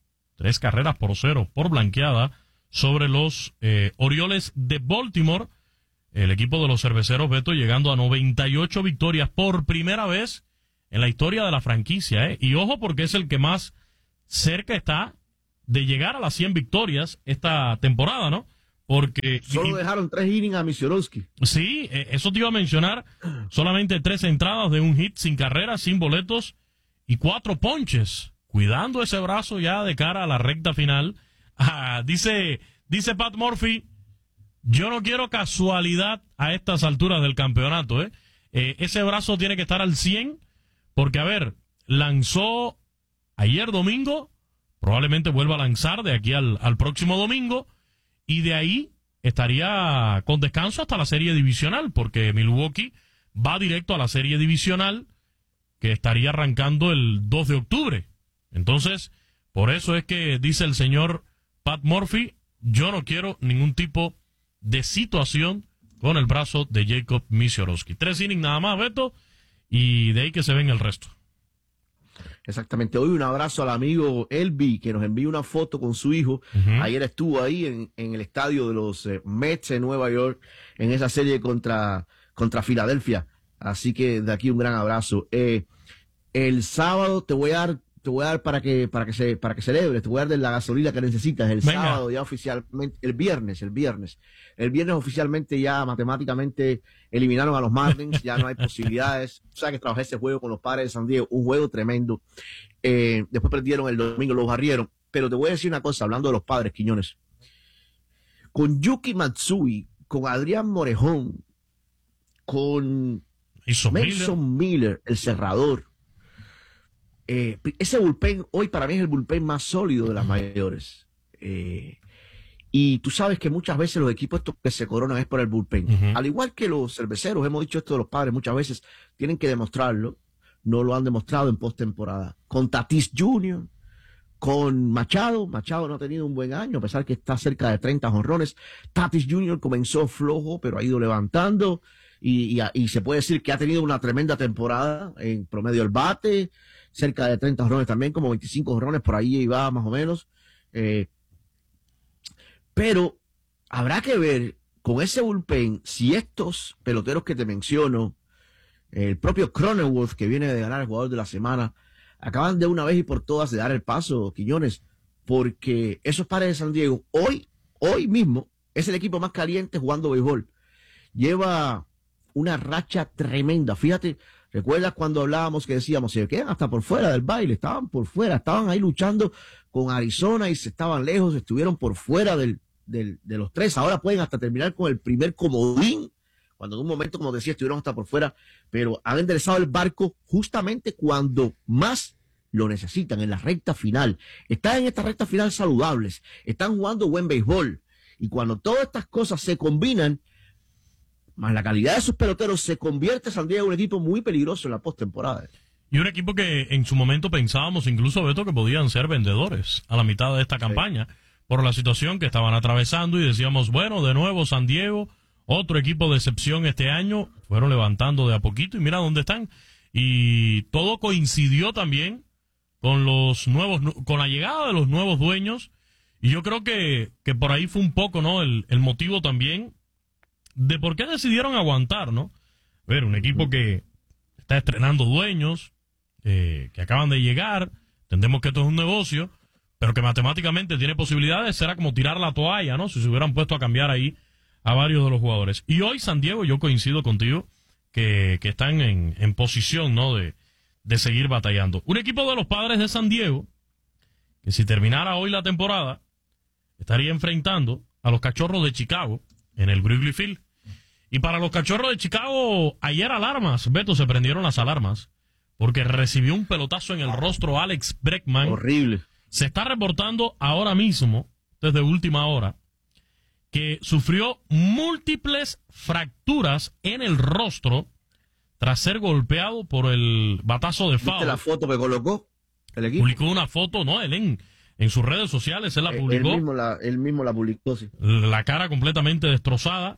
3-0 por blanqueada sobre los Orioles de Baltimore. El equipo de los Cerveceros, Beto, llegando a 98 victorias por primera vez en la historia de la franquicia, ¿eh? Y ojo, porque es el que más cerca está de llegar a las 100 victorias esta temporada, ¿no? Porque solo dejaron 3 innings a Misiorowski. Sí, eso te iba a mencionar. Solamente 3 entradas de un hit, sin carrera, sin boletos y 4 ponches. Cuidando ese brazo ya de cara a la recta final. Dice Pat Murphy, yo no quiero casualidad a estas alturas del campeonato, ¿eh? Ese brazo tiene que estar al 100, porque, a ver, lanzó ayer domingo, probablemente vuelva a lanzar de aquí al próximo domingo, y de ahí estaría con descanso hasta la serie divisional, porque Milwaukee va directo a la serie divisional, que estaría arrancando el 2 de octubre. Entonces, por eso es que dice el señor Pat Murphy, yo no quiero ningún tipo de situación con el brazo de Jacob Misiorowski. 3 innings nada más, Beto, y de ahí que se ven el resto. Exactamente. Hoy un abrazo al amigo Elvi, que nos envió una foto con su hijo. Ayer estuvo ahí en el estadio de los Mets de Nueva York, en esa serie contra Filadelfia. Así que de aquí un gran abrazo. El sábado te voy a dar para que celebres, te voy a dar de la gasolina que necesitas. El sábado ya oficialmente, el viernes oficialmente ya matemáticamente eliminaron a los Marlins, ya no hay posibilidades. O sea que trabajé ese juego con los Padres de San Diego, un juego tremendo. Después perdieron el domingo, los barrieron. Pero te voy a decir una cosa, hablando de los Padres, Quiñones. Con Yuki Matsui, con Adrián Morejón, con Mason Miller, el cerrador. Ese bullpen hoy para mí es el bullpen más sólido de las mayores. Y tú sabes que muchas veces los equipos estos que se coronan es por el bullpen. Al igual que los Cerveceros, hemos dicho esto de los Padres muchas veces, tienen que demostrarlo. No lo han demostrado en postemporada. Con Tatis Jr., con Machado no ha tenido un buen año, a pesar que está cerca de 30 jonrones. Tatis Jr. comenzó flojo, pero ha ido levantando. Y se puede decir que ha tenido una tremenda temporada en promedio del bate, cerca de 30 jonrones también, como 25 jonrones, por ahí iba más o menos. Pero habrá que ver con ese bullpen si estos peloteros que te menciono, el propio Cronenworth, que viene de ganar el jugador de la semana, acaban de una vez y por todas de dar el paso, Quiñones, porque esos Padres de San Diego, hoy mismo, es el equipo más caliente jugando béisbol. Lleva una racha tremenda. Fíjate, ¿recuerdas cuando hablábamos que decíamos, se quedan hasta por fuera del baile? Estaban por fuera, estaban ahí luchando con Arizona y se estaban lejos, estuvieron por fuera de los 3. Ahora pueden hasta terminar con el primer comodín, cuando en un momento, como decía, estuvieron hasta por fuera, pero han enderezado el barco justamente cuando más lo necesitan, en la recta final. Están en esta recta final saludables, están jugando buen béisbol, y cuando todas estas cosas se combinan, más la calidad de sus peloteros, se convierte San Diego en un equipo muy peligroso en la postemporada. Y un equipo que en su momento pensábamos incluso, Beto, que podían ser vendedores a la mitad de esta campaña, por la situación que estaban atravesando, y decíamos, bueno, de nuevo San Diego, otro equipo de excepción este año, fueron levantando de a poquito y mira dónde están. Y todo coincidió también con con la llegada de los nuevos dueños, y yo creo que por ahí fue un poco, ¿no?, el motivo también de por qué decidieron aguantar, ¿no? A ver, un equipo que está estrenando dueños, que acaban de llegar, entendemos que esto es un negocio, pero que matemáticamente tiene posibilidades, será como tirar la toalla, ¿no?, si se hubieran puesto a cambiar ahí a varios de los jugadores. Y hoy San Diego, yo coincido contigo, que están en posición, ¿no?, de seguir batallando. Un equipo de los Padres de San Diego, que si terminara hoy la temporada, estaría enfrentando a los Cachorros de Chicago en el Wrigley Field. Y para los Cachorros de Chicago, ayer alarmas, Beto, se prendieron las alarmas, porque recibió un pelotazo en el rostro Alex Bregman. Horrible. Se está reportando ahora mismo, desde última hora, que sufrió múltiples fracturas en el rostro tras ser golpeado por el batazo de foul. ¿Viste la foto que colocó el equipo? Publicó una foto, ¿no? Él en sus redes sociales, él la publicó. Él mismo la publicó, sí. La cara completamente destrozada,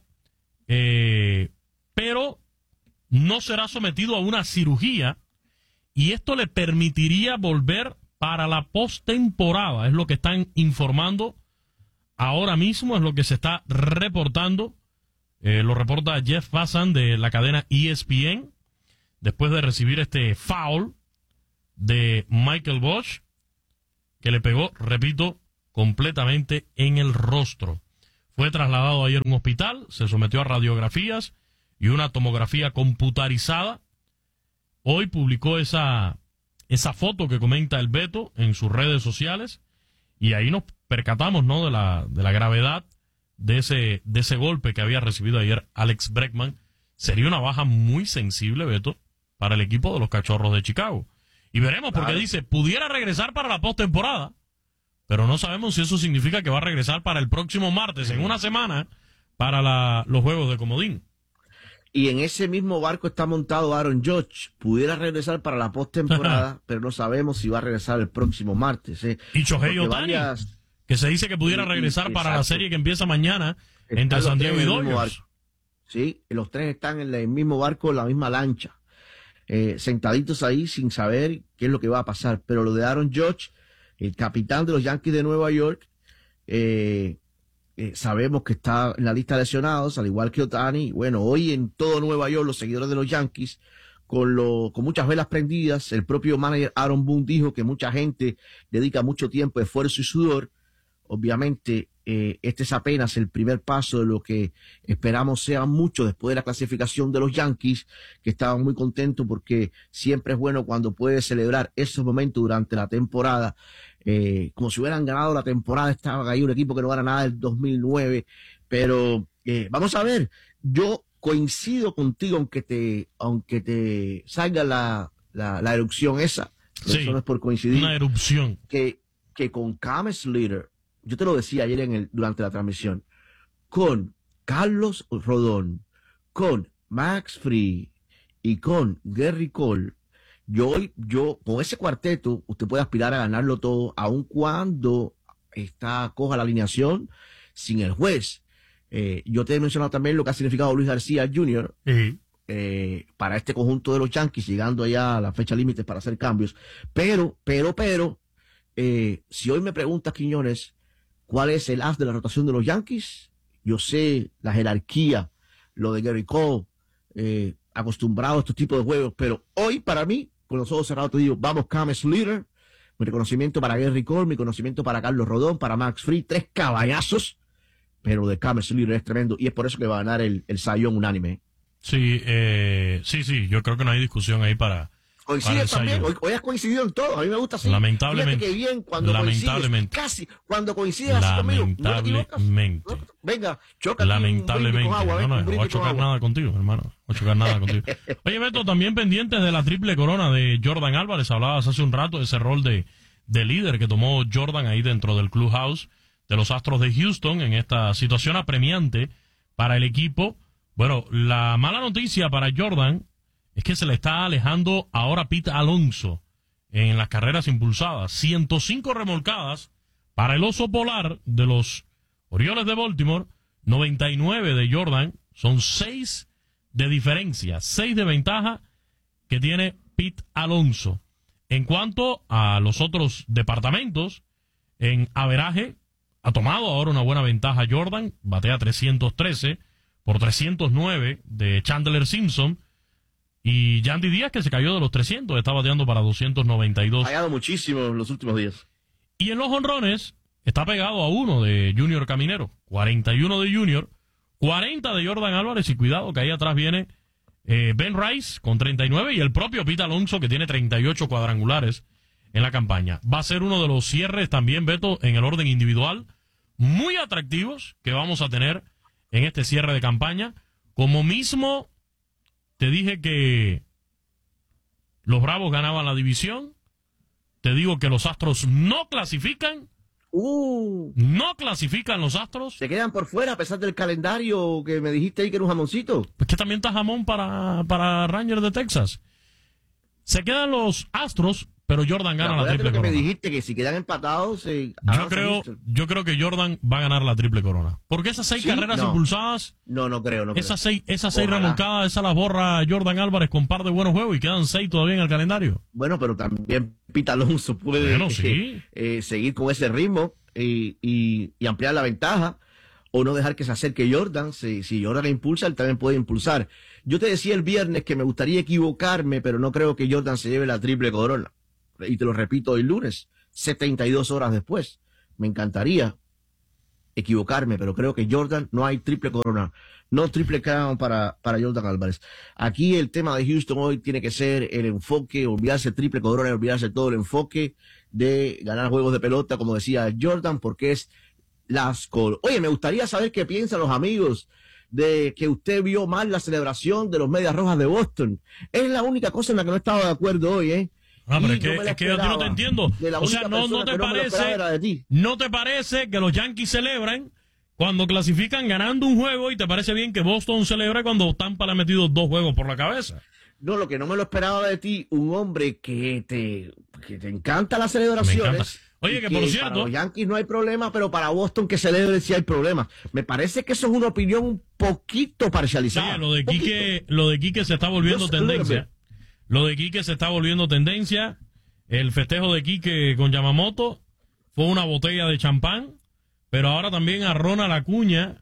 pero no será sometido a una cirugía y esto le permitiría volver para la postemporada. Es lo que están informando ahora mismo, es lo que se está reportando. Lo reporta Jeff Passan de la cadena ESPN, después de recibir este foul de Michael Bosch, que le pegó, repito, completamente en el rostro. Fue trasladado ayer a un hospital, se sometió a radiografías y una tomografía computarizada. Hoy publicó esa foto que comenta el Beto en sus redes sociales, y ahí nos percatamos, ¿no?, de la gravedad de ese golpe que había recibido ayer Alex Bregman. Sería una baja muy sensible, Beto, para el equipo de los Cachorros de Chicago. Y veremos, porque dice, pudiera regresar para la postemporada, pero no sabemos si eso significa que va a regresar para el próximo martes, en una semana, para los juegos de comodín. Y en ese mismo barco está montado Aaron Judge. Pudiera regresar para la postemporada, pero no sabemos si va a regresar el próximo martes. Y Shohei Ohtani, que se dice que pudiera regresar para la serie que empieza mañana entre San Diego y Dodgers. Sí, los tres están en el mismo barco, en la misma lancha, sentaditos ahí sin saber qué es lo que va a pasar. Pero lo de Aaron Judge, el capitán de los Yankees de Nueva York, sabemos que está en la lista de lesionados, al igual que Ohtani. Bueno, hoy en todo Nueva York, los seguidores de los Yankees, con muchas velas prendidas, el propio manager Aaron Boone dijo que mucha gente dedica mucho tiempo, esfuerzo y sudor. Obviamente, este es apenas el primer paso de lo que esperamos sea mucho después de la clasificación de los Yankees, que estaban muy contentos porque siempre es bueno cuando puedes celebrar esos momentos durante la temporada, como si hubieran ganado la temporada. Estaba ahí un equipo que no gana nada del 2009, pero vamos a ver. Yo coincido contigo, aunque te salga la erupción esa, sí, eso no es por coincidir, una erupción, que con Cam Slater, yo te lo decía ayer durante la transmisión, con Carlos Rodón, con Max Fried y con Gary Cole, yo con ese cuarteto usted puede aspirar a ganarlo todo, aun cuando coja la alineación sin el juez. Yo te he mencionado también lo que ha significado Luis García Jr. Para este conjunto de los Yankees, llegando allá a la fecha límite para hacer cambios. Pero, si hoy me preguntas, Quiñones, ¿cuál es el as de la rotación de los Yankees? Yo sé la jerarquía, lo de Gary Cole, acostumbrado a estos tipos de juegos, pero hoy para mí, con los ojos cerrados te digo, vamos Cam Slater, mi reconocimiento para Gary Cole, mi reconocimiento para Carlos Rodón, para Max Fried, 3 caballazos, pero de Cam Slater es tremendo, y es por eso que va a ganar el Cy Young unánime. Sí, yo creo que no hay discusión ahí para... Coincide también, hoy has coincidido en todo, a mí me gusta así. Lamentablemente. Fíjate que bien cuando lamentablemente. coincides, cuando coincides así conmigo, no te equivocas. Venga, choca. Lamentablemente. No voy a chocar nada contigo, hermano. No voy a chocar nada contigo. Oye, Beto, también pendientes de la triple corona de Jordan Álvarez. Hablabas hace un rato de ese rol de líder que tomó Jordan ahí dentro del clubhouse de los Astros de Houston en esta situación apremiante para el equipo. Bueno, la mala noticia para Jordan es que se le está alejando ahora Pete Alonso en las carreras impulsadas. 105 remolcadas para el oso polar de los Orioles de Baltimore, 99 de Jordan. Son 6 de diferencia, 6 de ventaja que tiene Pete Alonso. En cuanto a los otros departamentos, en averaje ha tomado ahora una buena ventaja Jordan, batea 313 por 309 de Chandler Simpson. Y Yandy Díaz, que se cayó de los 300, está bateando para 292. Ha fallado muchísimo en los últimos días. Y en los jonrones está pegado a uno de Junior Caminero. 41 de Junior, 40 de Jordan Álvarez. Y cuidado que ahí atrás viene Ben Rice con 39 y el propio Pete Alonso, que tiene 38 cuadrangulares en la campaña. Va a ser uno de los cierres también, Beto, en el orden individual, muy atractivos que vamos a tener en este cierre de campaña. Como mismo te dije que los Bravos ganaban la división. Te digo que los Astros no clasifican. No clasifican los Astros. Se quedan por fuera a pesar del calendario que me dijiste ahí que era un jamoncito. Pues que también está jamón para Rangers de Texas. Se quedan los Astros, pero Jordan gana la triple corona. Me dijiste que si quedan empatados... Yo creo que Jordan va a ganar la triple corona. Porque esas 6 carreras impulsadas... No creo. Esas seis remolcadas, esas las borra Jordan Álvarez con par de buenos juegos y quedan 6 todavía en el calendario. Bueno, pero también Pete Alonso puede seguir con ese ritmo y ampliar la ventaja o no dejar que se acerque Jordan. Si Jordan impulsa, él también puede impulsar. Yo te decía el viernes que me gustaría equivocarme, pero no creo que Jordan se lleve la triple corona. Y te lo repito hoy lunes, 72 horas después. Me encantaría equivocarme, pero creo que Jordan no hay triple corona. No triple crown para Jordan Álvarez. Aquí el tema de Houston hoy tiene que ser el enfoque, olvidarse triple corona, olvidarse todo el enfoque de ganar juegos de pelota, como decía Jordan, porque es las col. Oye, me gustaría saber qué piensan los amigos de que usted vio mal la celebración de los Medias Rojas de Boston. Es la única cosa en la que no estaba de acuerdo hoy, ¿eh? Pero es que yo a ti no te entiendo. O sea, ¿no te parece que los Yankees celebran cuando clasifican ganando un juego y te parece bien que Boston celebra cuando Tampa le ha metido 2 juegos por la cabeza? No, lo que no me lo esperaba de ti, un hombre que te encanta las celebraciones. Oye, que por cierto, para los Yankees no hay problema, pero para Boston que celebre sí hay problema. Me parece que eso es una opinión un poquito parcializada. Sí, lo de Quique se está volviendo tendencia. Lo de Quique se está volviendo tendencia. El festejo de Quique con Yamamoto fue una botella de champán, pero ahora también a Ronald Acuña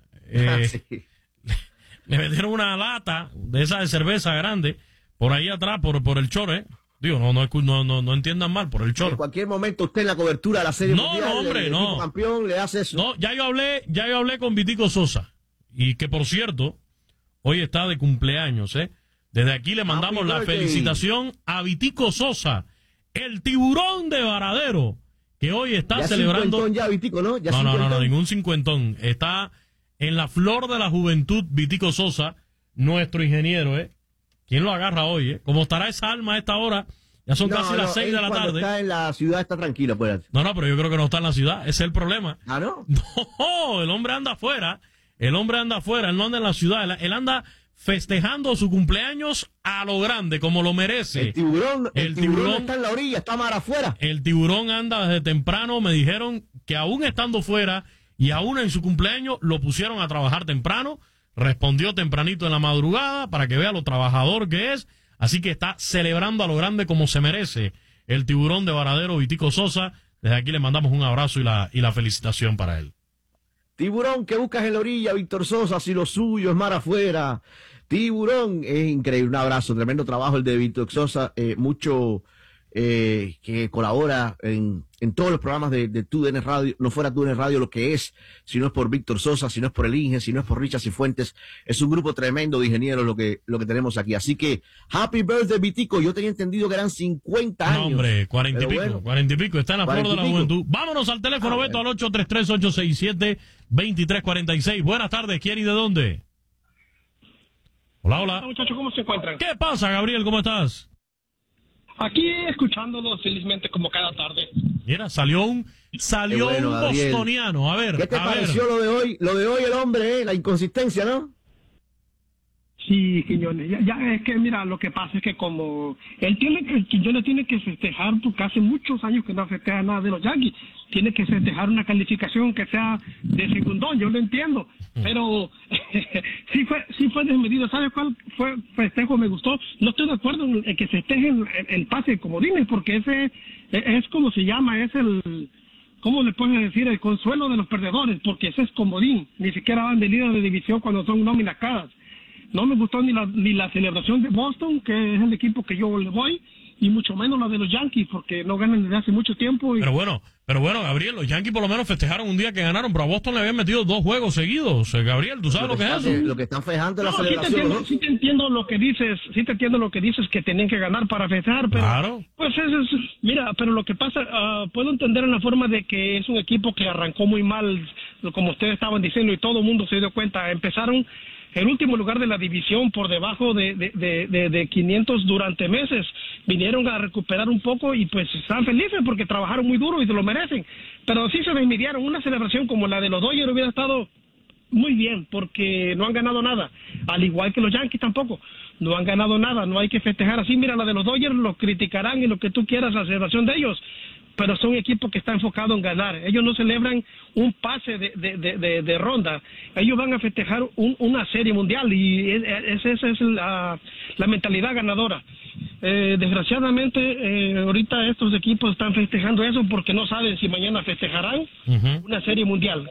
le metieron una lata de esa de cerveza grande por ahí atrás, por el chore. Digo, no entiendan mal, por el chore. En cualquier momento usted en la cobertura de la Serie Mundial, el equipo campeón le hace eso. No, ya yo hablé con Vitico Sosa, y que por cierto, hoy está de cumpleaños, ¿eh? Desde aquí le mandamos la felicitación a Vitico Sosa, el tiburón de Varadero, que hoy está celebrando... Ya Vitico, ¿no? No, ningún cincuentón. Está en la flor de la juventud Vitico Sosa, nuestro ingeniero, ¿eh? ¿Quién lo agarra hoy, eh? Como estará esa alma a esta hora, ya son casi las 6 de la tarde. Está en la ciudad, está tranquilo, pues. No, pero yo creo que no está en la ciudad, ese es el problema. ¿Ah, no? No, el hombre anda afuera, él no anda en la ciudad, él anda festejando su cumpleaños a lo grande, como lo merece. El tiburón está en la orilla, está mar afuera. El tiburón anda desde temprano, me dijeron que aún estando fuera y aún en su cumpleaños lo pusieron a trabajar temprano, respondió tempranito en la madrugada para que vea lo trabajador que es, así que está celebrando a lo grande como se merece el tiburón de Varadero, Vitico Sosa. Desde aquí le mandamos un abrazo y la felicitación para él. Tiburón, ¿qué buscas en la orilla, Víctor Sosa? Si lo suyo es mar afuera. Tiburón, es increíble. Un abrazo, tremendo trabajo el de Víctor Sosa. Mucho que colabora en todos los programas de TUDN Radio. No fuera TUDN Radio lo que es, si no es por Víctor Sosa, si no es por el Inge, si no es por Richard Cifuentes. Es un grupo tremendo de ingenieros lo que tenemos aquí. Así que, happy birthday, Vitico. Yo tenía entendido que eran 50 años. No, hombre, 40 y pico. Está en la flor de la juventud. Vámonos al teléfono, Beto, al 833-867-2346. Buenas tardes, ¿quién y de dónde? Hola. Hola, muchachos, ¿cómo se encuentran? ¿Qué pasa, Gabriel? ¿Cómo estás? Aquí escuchándolos felizmente como cada tarde. Mira, salió un bostoniano. A ver, ¿qué te pareció lo de hoy? Lo de hoy el hombre, la inconsistencia, ¿no? Sí, Quiñones. Ya es que, mira, lo que pasa es que como Quiñones tiene que festejar, porque hace muchos años que no festeja nada de los Yankees. Tiene que festejar una calificación que sea de segundón, yo lo entiendo. Pero sí fue desmedido. ¿Sabes cuál festejo me gustó? No estoy de acuerdo en que festejen el pase de comodines, porque ese es como se llama, es el... ¿Cómo le puedes decir? El consuelo de los perdedores, porque ese es comodín. Ni siquiera van de líder de división cuando son nóminas caras. No me gustó ni la celebración de Boston, que es el equipo que yo le voy, y mucho menos la de los Yankees, porque no ganan desde hace mucho tiempo. Pero bueno, Gabriel, los Yankees por lo menos festejaron un día que ganaron, pero a Boston le habían metido 2 juegos seguidos. Gabriel, ¿tú sabes lo que es eso? Lo que están festejando la celebración. Sí te entiendo lo que dices, que tenían que ganar para festejar, pero... Claro. Pues mira, pero lo que pasa, puedo entender en la forma de que es un equipo que arrancó muy mal, como ustedes estaban diciendo, y todo el mundo se dio cuenta. Empezaron el último lugar de la división por debajo de 500 durante meses. Vinieron a recuperar un poco y pues están felices porque trabajaron muy duro y se lo merecen. Pero sí se desmidieron. Una celebración como la de los Dodgers hubiera estado muy bien porque no han ganado nada. Al igual que los Yankees tampoco. No han ganado nada, no hay que festejar así. Mira, la de los Dodgers lo criticarán y lo que tú quieras, la celebración de ellos, pero son equipos que están enfocados en ganar. Ellos no celebran un pase de ronda, ellos van a festejar una serie mundial y esa es la mentalidad ganadora. Desgraciadamente, ahorita estos equipos están festejando eso porque no saben si mañana festejarán una serie mundial.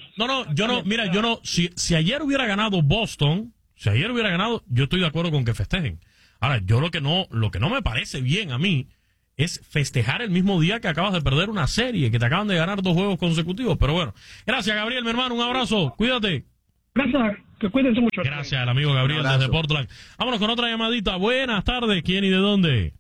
Si ayer hubiera ganado Boston, yo estoy de acuerdo con que festejen. Ahora, yo lo que no me parece bien a mí es festejar el mismo día que acabas de perder una serie, que te acaban de ganar 2 juegos consecutivos. Pero bueno, gracias, Gabriel, mi hermano, un abrazo, cuídate. Gracias, que cuídense mucho. Gracias al amigo Gabriel desde Portland. Vámonos con otra llamadita. Buenas tardes, ¿quién y de dónde?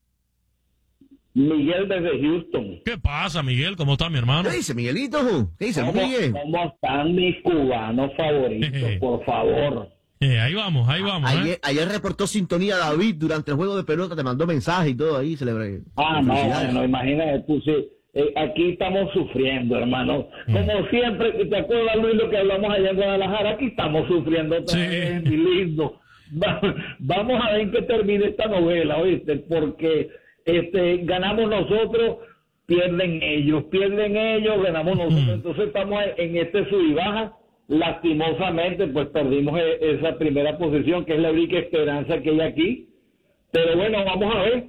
Miguel desde Houston. ¿Qué pasa, Miguel? ¿Cómo está, mi hermano? ¿Qué dice, Miguelito? ¿Qué dice, Miguel? ¿Cómo están mis cubanos favoritos, por favor? Ahí vamos. Ayer reportó sintonía David durante el juego de pelota, te mandó mensaje y todo ahí, celebré. No, imagínate tú, sí. Aquí estamos sufriendo, hermano. Como siempre, ¿te acuerdas, Luis, lo que hablamos allá en Guadalajara? Aquí estamos sufriendo también, mi lindo. Vamos a ver en qué termina esta novela, ¿oíste? Porque ganamos nosotros, pierden ellos, ganamos nosotros. Entonces estamos en este sub y baja. Lastimosamente, pues perdimos esa primera posición, que es la única esperanza que hay aquí. Pero bueno, vamos a ver.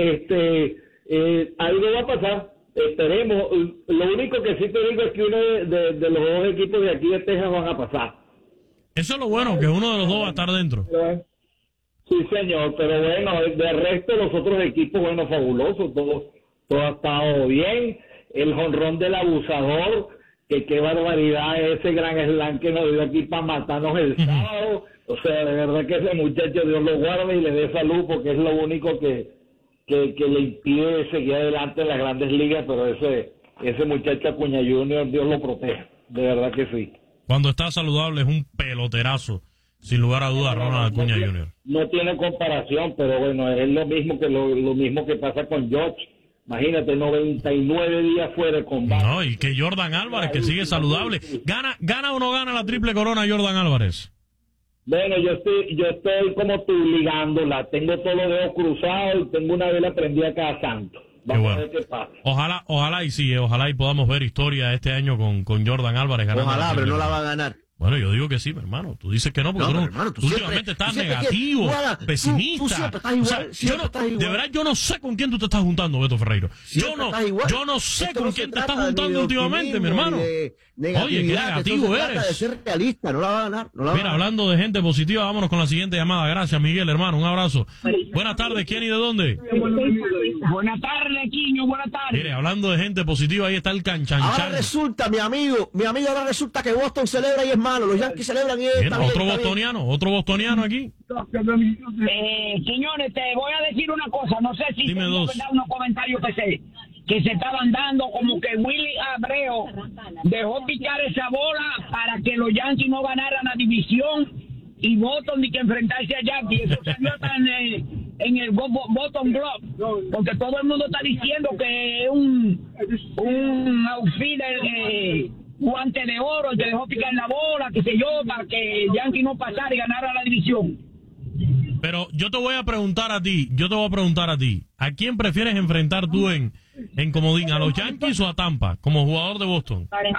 Algo va a pasar. Esperemos. Lo único que sí te digo es que uno de los 2 equipos de aquí de Texas van a pasar. Eso es lo bueno, que uno de los 2 va a estar dentro. Sí, señor. Pero bueno, de resto, los otros equipos, bueno, fabulosos. Todo ha estado bien. El jonrón del abusador, que qué barbaridad ese gran slam que nos dio aquí para matarnos el sábado. O sea, de verdad que ese muchacho, Dios lo guarde y le dé salud, porque es lo único que le impide seguir adelante en las grandes ligas, pero ese muchacho Acuña Junior, Dios lo proteja, de verdad que sí. Cuando está saludable es un peloterazo, sin lugar a dudas, Ronald Acuña Junior. No tiene comparación, pero bueno, es lo mismo que lo mismo que pasa con George. Imagínate, 99 días fuera de combate. No, y que Jordan Álvarez, que sigue saludable. ¿Gana o no gana la triple corona Jordan Álvarez? Bueno, yo estoy como tú ligándola. Tengo todos los dedos cruzados y tengo una vela prendida cada santo. Vamos a ver qué pasa. Ojalá y podamos ver historia este año con Jordan Álvarez ganando. Ojalá, pero no la va a ganar. Bueno, yo digo que sí, mi hermano. Tú dices que no, porque tú últimamente estás negativo, pesimista. De verdad, yo no sé con quién tú te estás juntando, Beto Ferreiro. Yo no sé con quién te estás juntando últimamente, mi hermano. Oye, qué negativo eres. De ser realista, no la va a ganar. Mira, hablando de gente positiva, vámonos con la siguiente llamada. Gracias, Miguel, hermano. Un abrazo. Buenas tardes, ¿quién y de dónde? Buenas tardes, Quiño, buenas tardes. Mire, hablando de gente positiva, ahí está el canchanchan. Ahora resulta, mi amigo, ahora resulta que Boston celebra y es malo. Los Yankees celebran y es otro bostoniano aquí. Señores, te voy a decir una cosa. No sé si dime dos. Unos comentarios que se estaban dando, como que Willy Abreu dejó picar esa bola para que los Yankees no ganaran la división y Boston ni que enfrentarse a Yankees. Eso se vio en el Boston Globe, porque todo el mundo está diciendo que es un outfielder guante de oro, que dejó picar la bola, qué sé yo, para que Yankee no pasara y ganara la división. Pero yo te voy a preguntar a ti, ¿a quién prefieres enfrentar tú en comodín, a los Yankees o a Tampa, como jugador de Boston? Para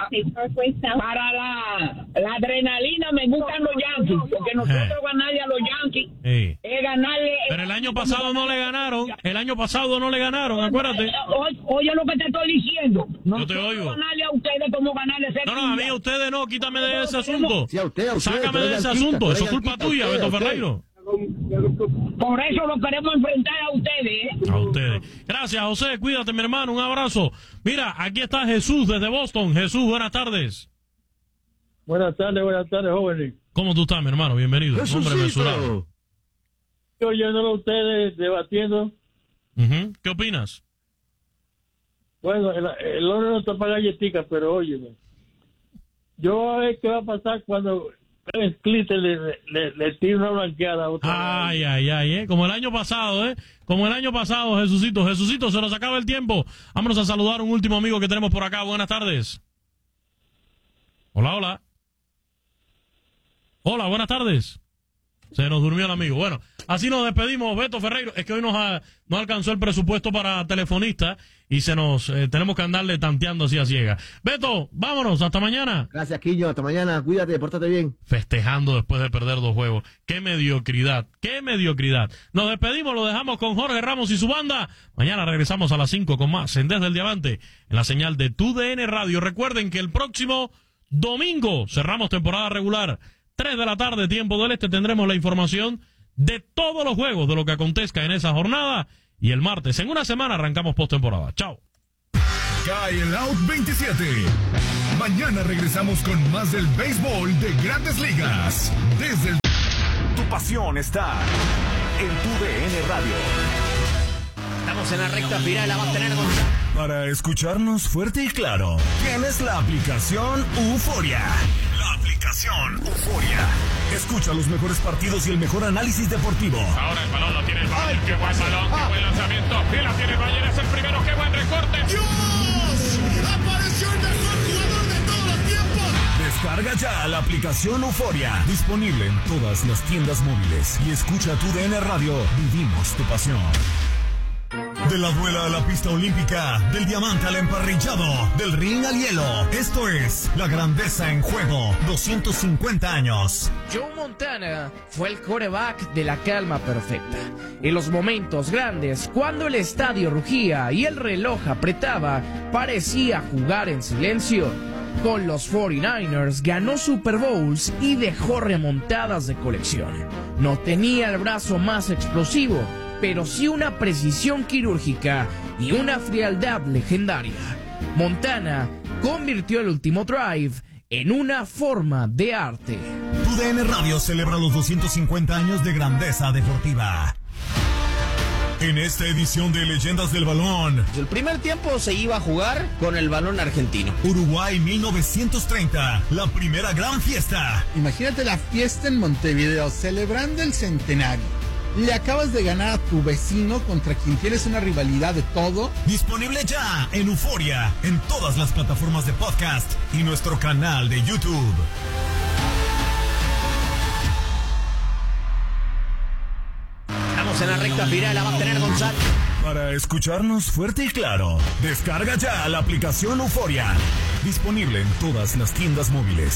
la adrenalina me gustan los Yankees, porque nosotros ganarle a los Yankees es ganarle... Pero el año pasado no le ganaron, acuérdate. Oye lo que te estoy diciendo. Yo te oigo. Ganarle a ustedes como ganarle a ese... No, a mí a ustedes no, quítame de ese asunto. Sí, a usted, sácame de ese asunto, eso es culpa tuya, Beto Ferreiro. Por eso lo queremos enfrentar a ustedes. A ustedes. Gracias, José. Cuídate, mi hermano. Un abrazo. Mira, aquí está Jesús desde Boston. Jesús, buenas tardes. Buenas tardes, jóvenes. ¿Cómo tú estás, mi hermano? Bienvenido. Hombre mesurado. Estoy oyéndolo a ustedes debatiendo. ¿Qué opinas? Bueno, el oro no está para galletitas, pero óyeme. Yo a ver qué va a pasar cuando Clite le tira una blanqueada otra vez. Ay, como el año pasado, como el año pasado, Jesucito, se nos acaba el tiempo. Vámonos a saludar a un último amigo que tenemos por acá. Buenas tardes. Hola. Hola, buenas tardes. Se nos durmió el amigo. Bueno, así nos despedimos, Beto Ferreiro. Es que hoy no alcanzó el presupuesto para telefonista y tenemos que andarle tanteando así a ciegas. Beto, vámonos, hasta mañana. Gracias, Quiño, hasta mañana. Cuídate, pórtate bien. Festejando después de perder 2 juegos. ¡Qué mediocridad! Nos despedimos, lo dejamos con Jorge Ramos y su banda. Mañana regresamos a las 5 con más en Desde el Diamante, en la señal de TUDN Radio. Recuerden que el próximo domingo cerramos temporada regular. 3 de la tarde, tiempo del este, tendremos la información de todos los juegos, de lo que acontezca en esa jornada. Y el martes, en una semana, arrancamos postemporada. Chao. Cae el Out 27. Mañana regresamos con más del béisbol de Grandes Ligas. Tu pasión está en TUDN Radio. Estamos en la recta final, la va a tener Gonzalo. Para escucharnos fuerte y claro, tienes la aplicación Euforia. Escucha los mejores partidos y el mejor análisis deportivo. Ahora el balón lo tiene el Bayern. ¡Qué buen balón! ¡Qué buen lanzamiento! ¡Y la tiene el Bayern! ¡Es el primero! ¡Qué buen recorte! ¡Dios! ¡Apareció el mejor jugador de todos los tiempos! Descarga ya la aplicación Euforia. Disponible en todas las tiendas móviles. Y escucha TUDN Radio. Vivimos tu pasión. De la duela a la pista olímpica, del diamante al emparrillado, del ring al hielo. Esto es La Grandeza en Juego, 250 años. Joe Montana fue el quarterback de la calma perfecta. En los momentos grandes, cuando el estadio rugía y el reloj apretaba, parecía jugar en silencio. Con los 49ers ganó Super Bowls y dejó remontadas de colección. No tenía el brazo más explosivo, pero sí una precisión quirúrgica y una frialdad legendaria. Montana convirtió el último drive en una forma de arte. TUDN Radio celebra los 250 años de grandeza deportiva. En esta edición de Leyendas del Balón, el primer tiempo se iba a jugar con el balón argentino. Uruguay 1930, la primera gran fiesta. Imagínate la fiesta en Montevideo, celebrando el centenario. Le acabas de ganar a tu vecino contra quien tienes una rivalidad de todo. Disponible ya en Euforia, en todas las plataformas de podcast y nuestro canal de YouTube. Estamos en la recta final, la va a tener Gonzalo. Para escucharnos fuerte y claro, descarga ya la aplicación Euforia. Disponible en todas las tiendas móviles.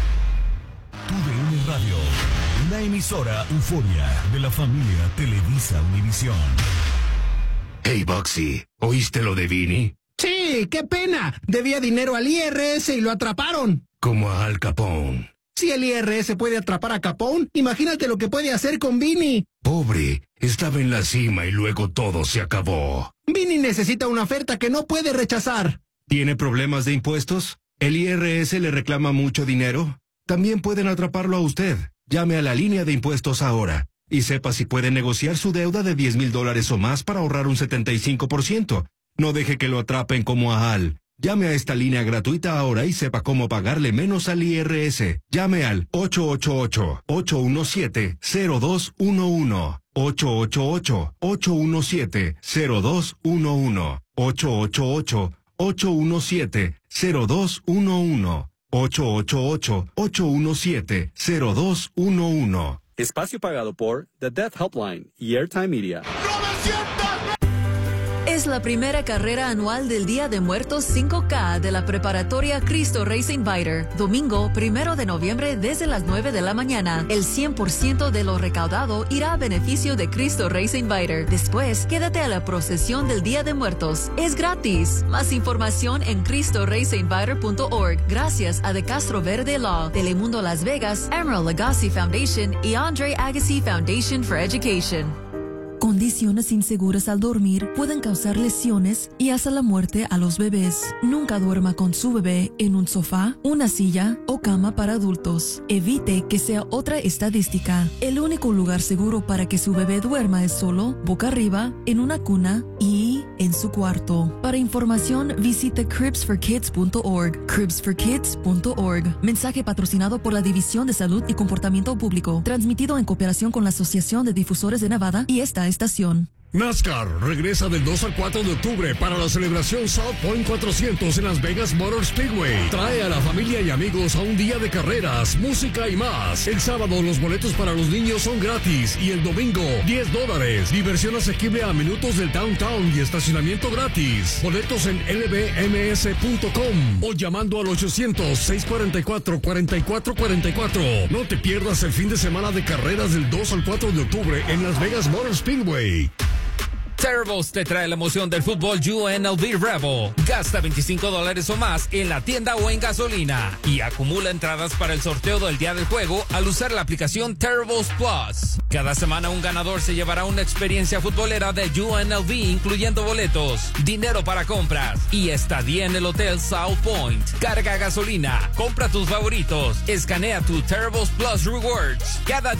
TUDN Radio, una emisora Euforia de la familia Televisa Univisión. Hey, Boxy, ¿oíste lo de Vini? Sí, qué pena. Debía dinero al IRS y lo atraparon. Como a Al Capone. Si el IRS puede atrapar a Capone, imagínate lo que puede hacer con Vini. Pobre, estaba en la cima y luego todo se acabó. Vini necesita una oferta que no puede rechazar. ¿Tiene problemas de impuestos? ¿El IRS le reclama mucho dinero? También pueden atraparlo a usted. Llame a la línea de impuestos ahora y sepa si puede negociar su deuda de $10,000 o más para ahorrar un 75%. No deje que lo atrapen como a Al. Llame a esta línea gratuita ahora y sepa cómo pagarle menos al IRS. Llame al 888-817-0211. 888-817-0211. 888-817-0211. 888-817-0211. Espacio pagado por The Death Helpline y Airtime Media. Es la primera carrera anual del Día de Muertos 5K de la preparatoria Cristo Racing Fighter. Domingo 1 de noviembre desde las 9 de la mañana. El 100% de lo recaudado irá a beneficio de Cristo Racing Fighter. Después, quédate a la procesión del Día de Muertos. Es gratis. Más información en CristoRacingFighter.org. Gracias a De Castro Verde Law, Telemundo Las Vegas, Emerald Lagasse Foundation y Andre Agassi Foundation for Education. Condiciones inseguras al dormir pueden causar lesiones y hasta la muerte a los bebés. Nunca duerma con su bebé en un sofá, una silla o cama para adultos. Evite que sea otra estadística. El único lugar seguro para que su bebé duerma es solo, boca arriba, en una cuna y en en su cuarto. Para información, visite cribsforkids.org. cribsforkids.org. Mensaje patrocinado por la División de Salud y Comportamiento Público. Transmitido en cooperación con la Asociación de Difusores de Nevada y esta estación. NASCAR regresa del 2 al 4 de octubre para la celebración South Point 400 en Las Vegas Motor Speedway. Trae a la familia y amigos a un día de carreras, música y más. El sábado los boletos para los niños son gratis y el domingo $10. Diversión asequible a minutos del downtown y estacionamiento gratis. Boletos en lbms.com o llamando al 800-644-4444. No te pierdas el fin de semana de carreras del 2 al 4 de octubre en Las Vegas Motor Speedway. Terribles te trae la emoción del fútbol UNLV Rebel. Gasta $25 o más en la tienda o en gasolina y acumula entradas para el sorteo del día del juego al usar la aplicación Terribles Plus. Cada semana un ganador se llevará una experiencia futbolera de UNLV, incluyendo boletos, dinero para compras y estadía en el Hotel South Point. Carga gasolina, compra tus favoritos, escanea tu Terribles Plus Rewards. Cada